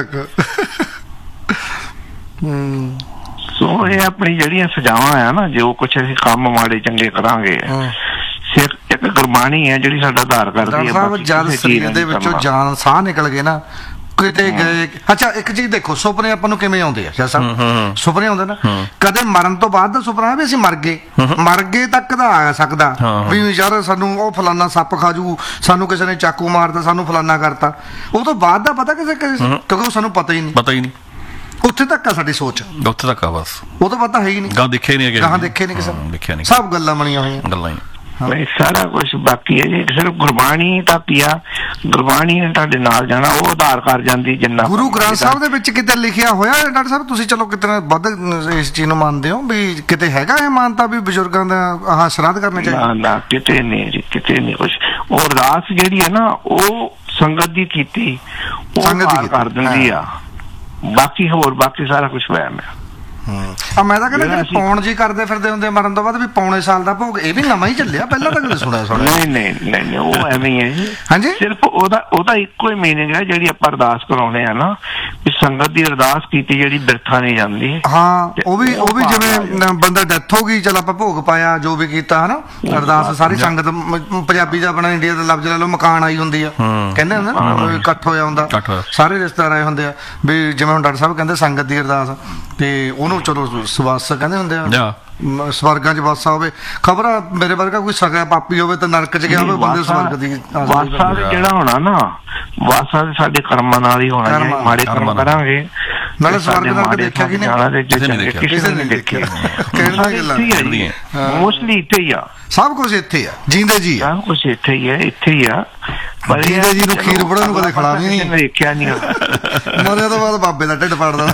[SPEAKER 6] ਸੋ ਇਹ ਆਪਣੀ ਜਿਹੜੀਆਂ ਸਜ਼ਾਵਾਂ ਆ ਨਾ, ਜੋ ਕੁਛ ਅਸੀਂ ਕੰਮ ਮਾੜੇ ਚੰਗੇ ਕਰਾਂਗੇ, ਸਿਰ ਇੱਕ ਗੁਰਬਾਣੀ ਹੈ ਜਿਹੜੀ ਸਾਡਾ ਆਧਾਰ ਕਰਦੀ ਹੈ।
[SPEAKER 1] ਜਦ ਸਰੀਰ ਦੇ ਵਿੱਚੋਂ ਜਾਨ ਸਾਹ ਨਿਕਲ ਗਏ ਨਾ ਕਿਤੇ ਗਏ। ਅੱਛਾ ਇੱਕ ਚੀਜ਼ ਦੇਖੋ, ਸੁਪਨੇ ਆਪਾਂ ਨੂੰ ਕਿਵੇਂ ਆਉਂਦੇ ਆ ਜੱਜ ਸਾਹਿਬ? ਸੁਪਨੇ ਆਉਂਦੇ ਨਾ, ਕਦੇ ਮਰਨ ਤੋਂ ਬਾਅਦ ਦਾ ਸੁਪਨਾ ਵੀ ਅਸੀਂ ਮਰ ਗਏ, ਮਰ ਗਏ ਤੱਕ ਦਾ ਆ ਸਕਦਾ ਵੀ ਯਾਰ ਸਾਨੂੰ ਉਹ ਫਲਾਨਾ ਸੱਪ ਖਾ ਜੂ, ਸਾਨੂੰ ਕਿਸੇ ਨੇ ਚਾਕੂ ਮਾਰਦਾ, ਸਾਨੂੰ ਫਲਾਨਾ ਕਰਤਾ। ਉਹ ਤੋਂ ਬਾਅਦ ਦਾ ਪਤਾ ਕਿਸੇ ਕਿਉਂਕਿ ਉਹ ਸਾਨੂੰ ਪਤਾ ਹੀ ਨਹੀਂ, ਪਤਾ ਹੀ ਨਹੀਂ। ਉੱਥੇ ਤੱਕ ਆ ਸਾਡੀ ਸੋਚ, ਉੱਥੇ ਤੱਕ ਆ ਬਸ। ਉਹ ਤੋਂ ਪਤਾ ਹੈ ਹੀ ਨਹੀਂ, ਗਾਂ ਦੇਖੇ ਨਹੀਂ, ਗਾਂ ਦੇਖੇ ਨਹੀਂ ਕਿਸੇ ਨੇ, ਦੇਖਿਆ ਨਹੀਂ, ਸਭ ਗੱਲਾਂ ਬਣੀਆਂ ਹੋਈਆਂ, ਗੱਲਾਂ ਹੀ
[SPEAKER 6] ਸਾਰਾ ਕੁਛ ਬਾਕੀ ਹੈ ਜੀ। ਸਿਰਫ ਗੁਰਬਾਣੀ ਤੱਕ ਹੀ ਆ, ਗੁਰਬਾਣੀ ਨੇ ਤੁਹਾਡੇ ਨਾਲ ਜਾਣਾ, ਉਹ ਆਧਾਰ ਕਰ ਜਾਂਦੀ। ਜਿੰਨਾ
[SPEAKER 1] ਗੁਰੂ ਗ੍ਰੰਥ ਸਾਹਿਬ ਦੇ ਵਿੱਚ ਕਿਤੇ ਲਿਖਿਆ ਹੋਇਆ ਡਾਕਟਰ ਸਾਹਿਬ, ਤੁਸੀਂ ਚਲੋ ਕਿਤੇ ਵੱਧ ਇਸ ਚੀਜ਼ ਨੂੰ ਮੰਨਦੇ ਹੋ ਵੀ ਕਿਤੇ ਹੈਗਾ ਇਹ ਮਾਨਤਾ ਵੀ ਬਜ਼ੁਰਗਾਂ ਦਾ ਆਹ ਸ਼ਰਾਧ ਕਰਨੇ ਚਾਹੀਦੇ?
[SPEAKER 6] ਨਾ ਕਿਤੇ ਨਹੀਂ ਜੀ, ਕਿਤੇ ਨਹੀਂ ਕੁਛ। ਉਹ ਅਰਦਾਸ ਜਿਹੜੀ ਹੈ ਨਾ, ਉਹ ਸੰਗਤ ਦੀ ਕੀਤੀ, ਉਹ ਕਰ ਦਿੰਦੀ ਆ। ਬਾਕੀ ਹੋਰ ਬਾਕੀ ਸਾਰਾ ਕੁਛ ਵਹਿਮ ਹੈ।
[SPEAKER 1] ਆ ਮੈਂ ਤਾਂ ਕਹਿੰਦਾ ਪੌਣ ਜੀ ਕਰਦੇ ਫਿਰਦੇ ਹੁੰਦੇ ਮਰਨ ਤੋਂ ਬਾਅਦ ਵੀ ਪੌਣੇ ਸਾਲ ਦਾ ਭੋਗ, ਇਹ ਵੀ ਨਵਾਂ ਹੀ ਚੱਲਿਆ, ਪਹਿਲਾਂ ਤਾਂ ਕਦੇ ਸੁਣਿਆ ਸੁਣਿਆ
[SPEAKER 6] ਨਹੀਂ ਨਹੀਂ ਨਹੀਂ ਉਹ ਐਵੇਂ ਹੀ ਹੈ ਜੀ।
[SPEAKER 1] ਹਾਂਜੀ,
[SPEAKER 6] ਸਿਰਫ ਉਹਦਾ ਉਹਦਾ ਇੱਕੋ ਹੀ ਮੀਨਿੰਗ ਹੈ, ਜਿਹੜੀ ਆਪਾਂ ਅਰਦਾਸ ਕਰਾਉਣੇ ਆ ਨਾ, ਵੀ ਸੰਗਤ ਦੀ ਅਰਦਾਸ ਕੀਤੀ ਜਿਹੜੀ ਬਿਰਥਾ ਨਹੀਂ ਜਾਂਦੀ।
[SPEAKER 1] ਹਾਂ, ਉਹ ਵੀ ਉਹ ਵੀ ਜਿਵੇਂ ਬੰਦਾ ਡੈਥ ਹੋ ਗਈ, ਚਲ ਆਪਾਂ ਭੋਗ ਪਾਇਆ, ਜੋ ਵੀ ਕੀਤਾ ਹਨਾ, ਅਰਦਾਸ ਸਾਰੀ ਸੰਗਤ। ਪੰਜਾਬੀ ਦਾ ਆਪਣਾ ਇੰਡੀਆ ਦਾ ਲਫ਼ਜ਼ ਲੈ ਲਓ, ਮਕਾਨ ਆਈ ਹੁੰਦੀ ਆ, ਕਹਿੰਦੇ ਹੁੰਦੇ ਨਾ ਇਕੱਠ ਹੋਇਆ ਹੁੰਦਾ, ਸਾਰੇ ਰਿਸ਼ਤੇਦਾਰ ਆਏ ਹੁੰਦੇ ਆ ਵੀ, ਜਿਵੇਂ ਹੁਣ ਡਾਕਟਰ ਸਾਹਿਬ ਕਹਿੰਦੇ ਸੰਗਤ ਦੀ ਅਰਦਾਸ, ਤੇ ਉਹਨੂੰ ਚਲੋ ਸਵਾਸ ਕਹਿੰਦੇ ਹੁੰਦੇ ਆ, ਸਵਰਗਾਂ ਚ ਵਾਸਾ ਹੋਵੇ। ਖਬਰ ਆ ਮੇਰੇ ਵਰਗਾ ਕੋਈ ਸਗਾ ਪਾਪੀ ਹੋਵੇ ਤਾਂ ਨਰਕ ਚ ਗਿਆ ਹੋਵੇ, ਬੰਦੇ ਸਵਰਗ ਦੀ
[SPEAKER 6] ਵਾਸਾ ਜਿਹੜਾ ਹੋਣਾ ਨਾ, ਵਾਸਾ ਸਾਡੇ ਕਰਮਾਂ ਨਾਲ ਹੀ ਹੋਣਾ। ਮਾੜੇ ਕਰਮ ਕਰਾਂਗੇ
[SPEAKER 1] ਨਾਲੇ ਸਵਰਗ ਨਾਲ ਦੇਖਿਆ ਕਿ ਨਹੀਂ,
[SPEAKER 6] ਕਿਸੇ ਨੇ ਦੇਖਿਆ। ਮੋਸਟਲੀ ਇੱਥੇ ਹੀ ਆ,
[SPEAKER 1] ਸਭ ਕੁਛ ਇੱਥੇ ਆ, ਜੀਂਦੇ ਜੀ
[SPEAKER 6] ਸਭ ਕੁਛ ਇੱਥੇ ਹੀ ਹੈ, ਇੱਥੇ ਹੀ ਆ।
[SPEAKER 1] ਪਰ ਜੀਂਦੇ ਜੀ ਨੂੰ ਖੀਰ ਬੜਾ ਨੂੰ ਕਦੇ ਖਿਲਾਣੀ ਨਹੀਂ,
[SPEAKER 6] ਦੇਖਿਆ ਨਹੀਂ।
[SPEAKER 1] ਮਰਿਆ ਤੋਂ ਬਾਅਦ ਬਾਬੇ ਦਾ ਢਿੱਡ ਪਾੜਦਾ।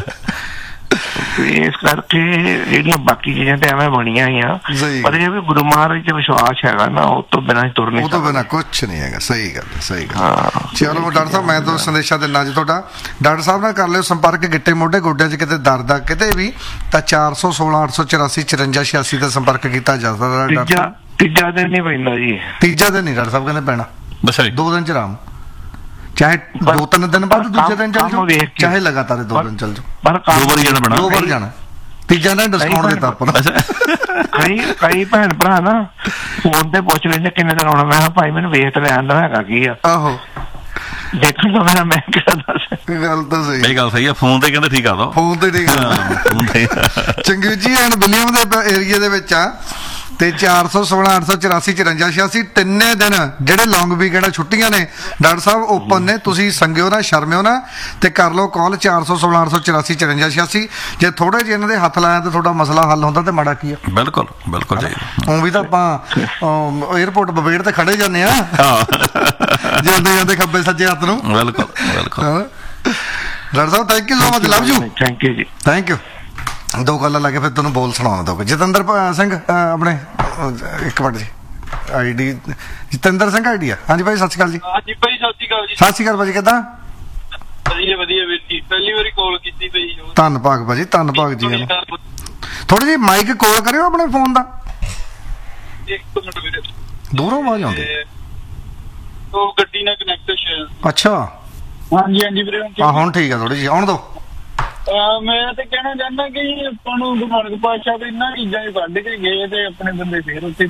[SPEAKER 6] ਇਸ ਕਰਕੇ ਜਿਹੜੀਆਂ ਬਾਕੀ ਚੀਜ਼ਾਂ ਤੇ ਐਵੇਂ ਬਣੀਆਂ ਹੀ ਆ, ਪਰ ਇਹ ਵੀ ਗੁਰੂ ਮਹਾਰਾਜ ਤੇ ਵਿਸ਼ਵਾਸ ਹੈਗਾ ਨਾ, ਉਹ ਤੋਂ ਬਿਨਾਂ ਤੁਰ ਨਹੀਂ,
[SPEAKER 1] ਉਹ ਤੋਂ ਬਿਨਾਂ ਕੁਛ ਨਹੀਂ ਹੈਗਾ। ਸਹੀ ਗੱਲ, ਸਹੀ ਗੱਲ। ਚਲੋ ਡਾਕਟਰ ਸਾਹਿਬ, ਮੈਂ ਤਾਂ ਸੰਦੇਸ਼ਾ ਦਿੰਦਾ ਜੀ ਤੁਹਾਡਾ। ਡਾਕਟਰ ਸਾਹਿਬ ਨਾਲ ਕਰ ਲਿਓ ਸੰਪਰਕ, ਗਿੱਟੇ ਮੋਢੇ ਗੋਡਿਆਂ 'ਚ ਕਿਤੇ ਦਰਦ ਆ ਕਿਤੇ ਵੀ, ਤਾਂ ਚਾਰ ਸੌ ਸੋਲਾਂ ਅੱਠ ਸੌ ਚੁਰਾਸੀ ਚੁਰੰਜਾ ਛਿਆਸੀ ਦਾ ਸੰਪਰਕ ਕੀਤਾ ਜਾ ਸਕਦਾ।
[SPEAKER 6] ਤੀਜਾ ਦਿਨ ਨਹੀਂ ਪੈਂਦਾ ਜੀ,
[SPEAKER 1] ਤੀਜਾ ਦਿਨ ਨਹੀਂ ਡਾਕਟਰ ਸਾਹਿਬ ਕਹਿੰਦੇ ਪੈਣਾ, ਦੋ ਦਿਨ 'ਚ ਆਰਾਮ, ਚਾਹੇ ਦੋ ਤਿੰਨ ਦਿਨ ਬਾਅਦ ਦੂਜੇ ਦਿਨ ਚੱਲ ਜਾਓ, ਚਾਹੇ ਲਗਾਤਾਰ ਦੋ ਦਿਨ ਚੱਲ ਜਾਓ,
[SPEAKER 6] ਪਰ
[SPEAKER 2] ਦੋ ਵਾਰੀ ਜਾਣਾ ਪੈਣਾ,
[SPEAKER 1] ਦੋ ਵਾਰ ਜਾਣਾ। ਤੀਜਾ ਦਿਨ ਡਿਸਕਾਊਂਟ ਦਿੱਤਾ ਆਪਾਂ ਨੂੰ।
[SPEAKER 6] ਕਈ ਕਈ ਭੈਣ ਭਰਾ ਨਾ ਫੋਨ ਤੇ ਪੁੱਛ ਲੈਂਦੇ ਕਿੰਨੇ ਦਿਨ ਆਉਣਾ, ਮੈਂ ਕਿਹਾ ਭਾਈ ਮੈਨੂੰ ਵੇਖ ਤੇ ਲੈਣ ਦਾ ਹੈਗਾ ਕੀ ਆ।
[SPEAKER 1] ਆਹੋ,
[SPEAKER 6] ਦੇਖਣ ਤੋਂ ਮੇਰਾ ਮੈਂ ਕਿਹਾ ਦੱਸ,
[SPEAKER 1] ਗੱਲ ਤਾਂ ਸਹੀ,
[SPEAKER 2] ਇਹ ਗੱਲ ਸਹੀ ਆ। ਫੋਨ ਤੇ ਕਹਿੰਦੇ ਠੀਕ ਆ, ਦੋ
[SPEAKER 1] ਫੋਨ ਤੇ ਠੀਕ ਆ। ਚੰਗੀ ਜੀ ਐਨ ਵਿਲੀਅਮ ਦੇ ਏਰੀਏ ਦੇ ਵਿੱਚ ਆ, ਤੇ ਚਾਰ ਸੌ ਸੋਲਾਂ ਅੱਠ ਸੌ ਚੁਰਾਸੀ ਚੁਰੰਜਾ ਛਿਆਸੀ ਤਿੰਨੇ ਦਿਨ ਜਿਹੜੇ ਲੌਂਗ ਵੀਕਐਂਡ ਛੁੱਟੀਆਂ ਨੇ ਡਾਕਟਰ ਸਾਹਿਬ ਓਪਨ ਨੇ। ਤੁਸੀਂ ਸੰਗਿਓ ਨਾ, ਸ਼ਰਮਿਓ ਨਾ, ਤੇ ਕਰ ਲਓ ਕਾਲ ਚਾਰ ਸੌ ਸੋਲਾਂ ਅੱਠ ਸੌ ਚੁਰਾਸੀ ਚੁਰੰਜਾ ਛਿਆਸੀ। ਜੇ ਥੋੜੇ ਜਿਹੇ ਇਹਨਾਂ ਦੇ ਹੱਥ ਲਾਇਆ ਤਾਂ ਤੁਹਾਡਾ ਮਸਲਾ ਹੱਲ ਹੁੰਦਾ, ਤੇ ਮਾੜਾ ਕੀ ਆ।
[SPEAKER 2] ਬਿਲਕੁਲ ਬਿਲਕੁਲ ਜੀ,
[SPEAKER 1] ਉਹ ਵੀ ਤਾਂ ਆਪਾਂ ਏਅਰਪੋਰਟ ਬਵੇੜ ਤੇ ਖੜੇ ਜਾਂਦੇ ਆ, ਜਾਂਦੇ ਜਾਂਦੇ ਖੱਬੇ ਸੱਜੇ ਹੱਥ ਨੂੰ।
[SPEAKER 2] ਬਿਲਕੁਲ ਬਿਲਕੁਲ
[SPEAKER 1] doctor Sahib thank you so much, love you,
[SPEAKER 6] thank you ਜੀ,
[SPEAKER 1] ਥੈਂਕ ਯੂ। ਦੋ ਗੱਲਾਂ ਲੱਗੇ ਫਿਰ ਤੁਹਾਨੂੰ ਬੋਲ ਸੁਣਾਉਣਾ ਦੋ। ਜਤਿੰਦਰ ਸਿੰਘ ਆਪਣੇ ਇੱਕ ਮਿੰਟ ਜੀ, I D Jatinder Singh I D ਆ। ਹਾਂਜੀ ਭਾਈ, ਸਤਿ ਸ਼੍ਰੀ ਅਕਾਲ ਜੀ।
[SPEAKER 7] ਹਾਂਜੀ ਭਾਈ, ਸਤਿ ਸ਼੍ਰੀ ਅਕਾਲ ਜੀ।
[SPEAKER 1] ਸਤਿ ਸ਼੍ਰੀ ਅਕਾਲ ਭਾਜੀ, ਕਿੱਦਾਂ?
[SPEAKER 7] ਵਧੀਆ ਵਧੀਆ ਵੀਰ ਜੀ, ਪਹਿਲੀ ਵਾਰੀ ਕਾਲ ਕੀਤੀ ਪਈ।
[SPEAKER 1] ਧੰਨਵਾਦ ਭਾਜੀ, ਧੰਨਵਾਦ ਜੀ। ਥੋੜੀ ਜਿਹੀ ਮਾਈਕ ਕੋਲ ਕਰਿਓ ਆਪਣੇ ਫੋਨ ਦਾ,
[SPEAKER 7] ਇੱਕ ਮਿੰਟ ਵੀਰੇ,
[SPEAKER 1] ਦੂਰੋਂ ਆਵਾਜ਼ ਆਉਂਦੀ।
[SPEAKER 7] ਉਹ ਗੱਡੀ ਨਾਲ ਕਨੈਕਟ।
[SPEAKER 1] ਅੱਛਾ,
[SPEAKER 7] ਹਾਂਜੀ ਹਾਂਜੀ ਵੀਰੇ,
[SPEAKER 1] ਹਾਂ ਹੁਣ ਠੀਕ ਆ, ਥੋੜੀ ਜਿਹੀ ਆਉਣ ਦੋ।
[SPEAKER 7] ਮੈਂ ਤੇ ਕਹਿਣਾ ਚਾਹੁੰਦਾ ਕਿ ਆਪਾਂ ਨੂੰ ਗੁਰੂ ਨਾਨਕ ਪਾਤਸ਼ਾਹ ਦੇ ਇਹਨਾਂ ਚੀਜ਼ਾਂ ਚ ਕੱਢ ਕੇ ਗਏ ਤੇ ਆਪਣੇ ਬੰਦੇ ਫੇਰ ਉੱਥੇ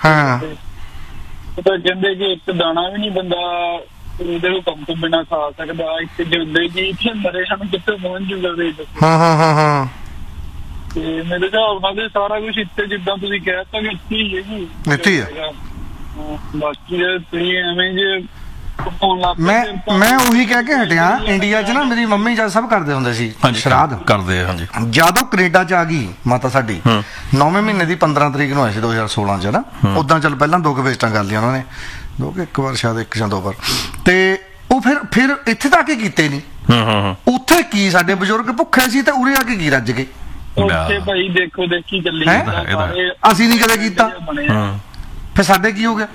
[SPEAKER 7] ਤਾਂ ਕਹਿੰਦੇ ਕਿ ਇੱਕ ਦਾਣਾ ਵੀ ਨਹੀਂ ਬੰਦਾ ਉਹਦੇ ਹੁਕਮ ਤੋਂ ਬਿਨਾਂ ਖਾ ਸਕਦਾ। ਇੱਥੇ ਜਿਉਂਦੇ ਜੀ ਇੱਥੇ ਮਰੇ ਸਾਨੂੰ ਕਿੱਥੇ ਪਹੁੰਚ ਜੂਗਾ ਵੀ।
[SPEAKER 1] ਹਾਂ ਹਾਂ ਹਾਂ ਹਾਂ
[SPEAKER 7] ਤੇ ਮੇਰੇ ਹਿਸਾਬ ਨਾਲ ਸਾਰਾ ਕੁਛ ਇੱਥੇ ਜਿੱਦਾਂ ਤੁਸੀਂ ਕਹਿ ਦਿੱਤਾ ਕਿ ਇੱਥੇ ਹੀ ਹੈ ਜੀ,
[SPEAKER 1] ਇੱਥੇ ਆ।
[SPEAKER 7] ਬਾਕੀ ਤੁਸੀਂ ਐਵੇਂ ਜੇ
[SPEAKER 1] ਮੈਂ ਮੈਂ ਉਹੀ ਕਹਿ ਕੇ ਹਟਿਆ, ਇੰਡੀਆ 'ਚ ਨਾ ਮੇਰੀ ਮੰਮੀ ਜਦ ਸਭ ਕਰਦੇ ਹੁੰਦੇ ਸੀ ਸ਼ਰਾਧ
[SPEAKER 2] ਕਰਦੇ। ਹਾਂਜੀ,
[SPEAKER 1] ਜਦੋਂ ਕੈਨੇਡਾ 'ਚ ਆ ਗਈ ਮਾਤਾ ਸਾਡੀ ਨੌਵੇਂ ਮਹੀਨੇ ਦੀ ਪੰਦਰਾਂ ਤਰੀਕ ਨੂੰ ਆਏ ਸੀ ਦੋ ਹਜ਼ਾਰ ਸੋਲਾਂ 'ਚ ਨਾ। ਉਦਾਂ ਚੱਲ ਪਹਿਲਾਂ ਦੋ ਕੁ ਵੇਸਟਾਂ ਕਰ ਲਈਆਂ ਉਹਨਾਂ ਨੇ, ਦੋ ਕਿ ਇੱਕ ਵਾਰ ਸ਼ਾਇਦ ਇੱਕ ਜਾਂ ਦੋ ਵਾਰ। ਤੇ ਉਹ ਫਿਰ ਫਿਰ ਇੱਥੇ ਤਾਂ ਆ ਕੇ ਕੀਤੇ ਨਹੀਂ। ਉੱਥੇ ਕੀ ਸਾਡੇ ਬਜ਼ੁਰਗ ਭੁੱਖੇ ਸੀ ਤੇ ਉਰੇ ਆ ਕੇ ਕੀ ਰੱਜ ਗਏ।
[SPEAKER 7] ਉੱਥੇ ਭਾਈ ਦੇਖੋ ਦੇਖੀ ਚੱਲੀ
[SPEAKER 1] ਹੈਂ?
[SPEAKER 7] ਜਾਂਦਾ
[SPEAKER 2] ਇਹਦਾ-
[SPEAKER 7] ਸਾਰੇ
[SPEAKER 1] ਅਸੀਂ ਨਹੀਂ ਕਦੇ ਕੀਤਾ
[SPEAKER 2] ਹੂੰ
[SPEAKER 1] ਫਿਰ ਸਾਡੇ ਕੀ ਹੋ ਗਿਆ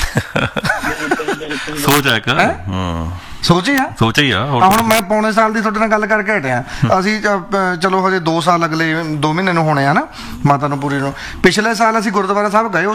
[SPEAKER 2] ਸੋਚ ਆ ਇੱਕ
[SPEAKER 1] ਹੈਂ?
[SPEAKER 2] ਹੂੰ
[SPEAKER 1] ਸੋਚੇ ਆ
[SPEAKER 2] ਸੋਚਿਆ ਹੀ ਆ ਹੋਰ
[SPEAKER 1] ਆ ਹੁਣ ਮੈਂ ਪੌਣੇ ਸਾਲ ਦੀ ਤੁਹਾਡੇ ਨਾਲ ਗੱਲ ਕਰਕੇ ਹਟਿਆ ਅਸੀਂ ਅ, ਚਲੋ ਹਜੇ ਦੋ ਸਾਲ ਅਗਲੇ ਦੋ ਮਹੀਨੇ ਨੂੰ ਹੋਣੇ ਆ ਨਾ ਮਾਤਾ ਨੂੰ ਪੂਰੀ ਨੂੰ ਪਿਛਲੇ ਸਾਲ ਅਸੀਂ ਗੁਰਦੁਆਰਾ ਸਾਹਿਬ ਗਏ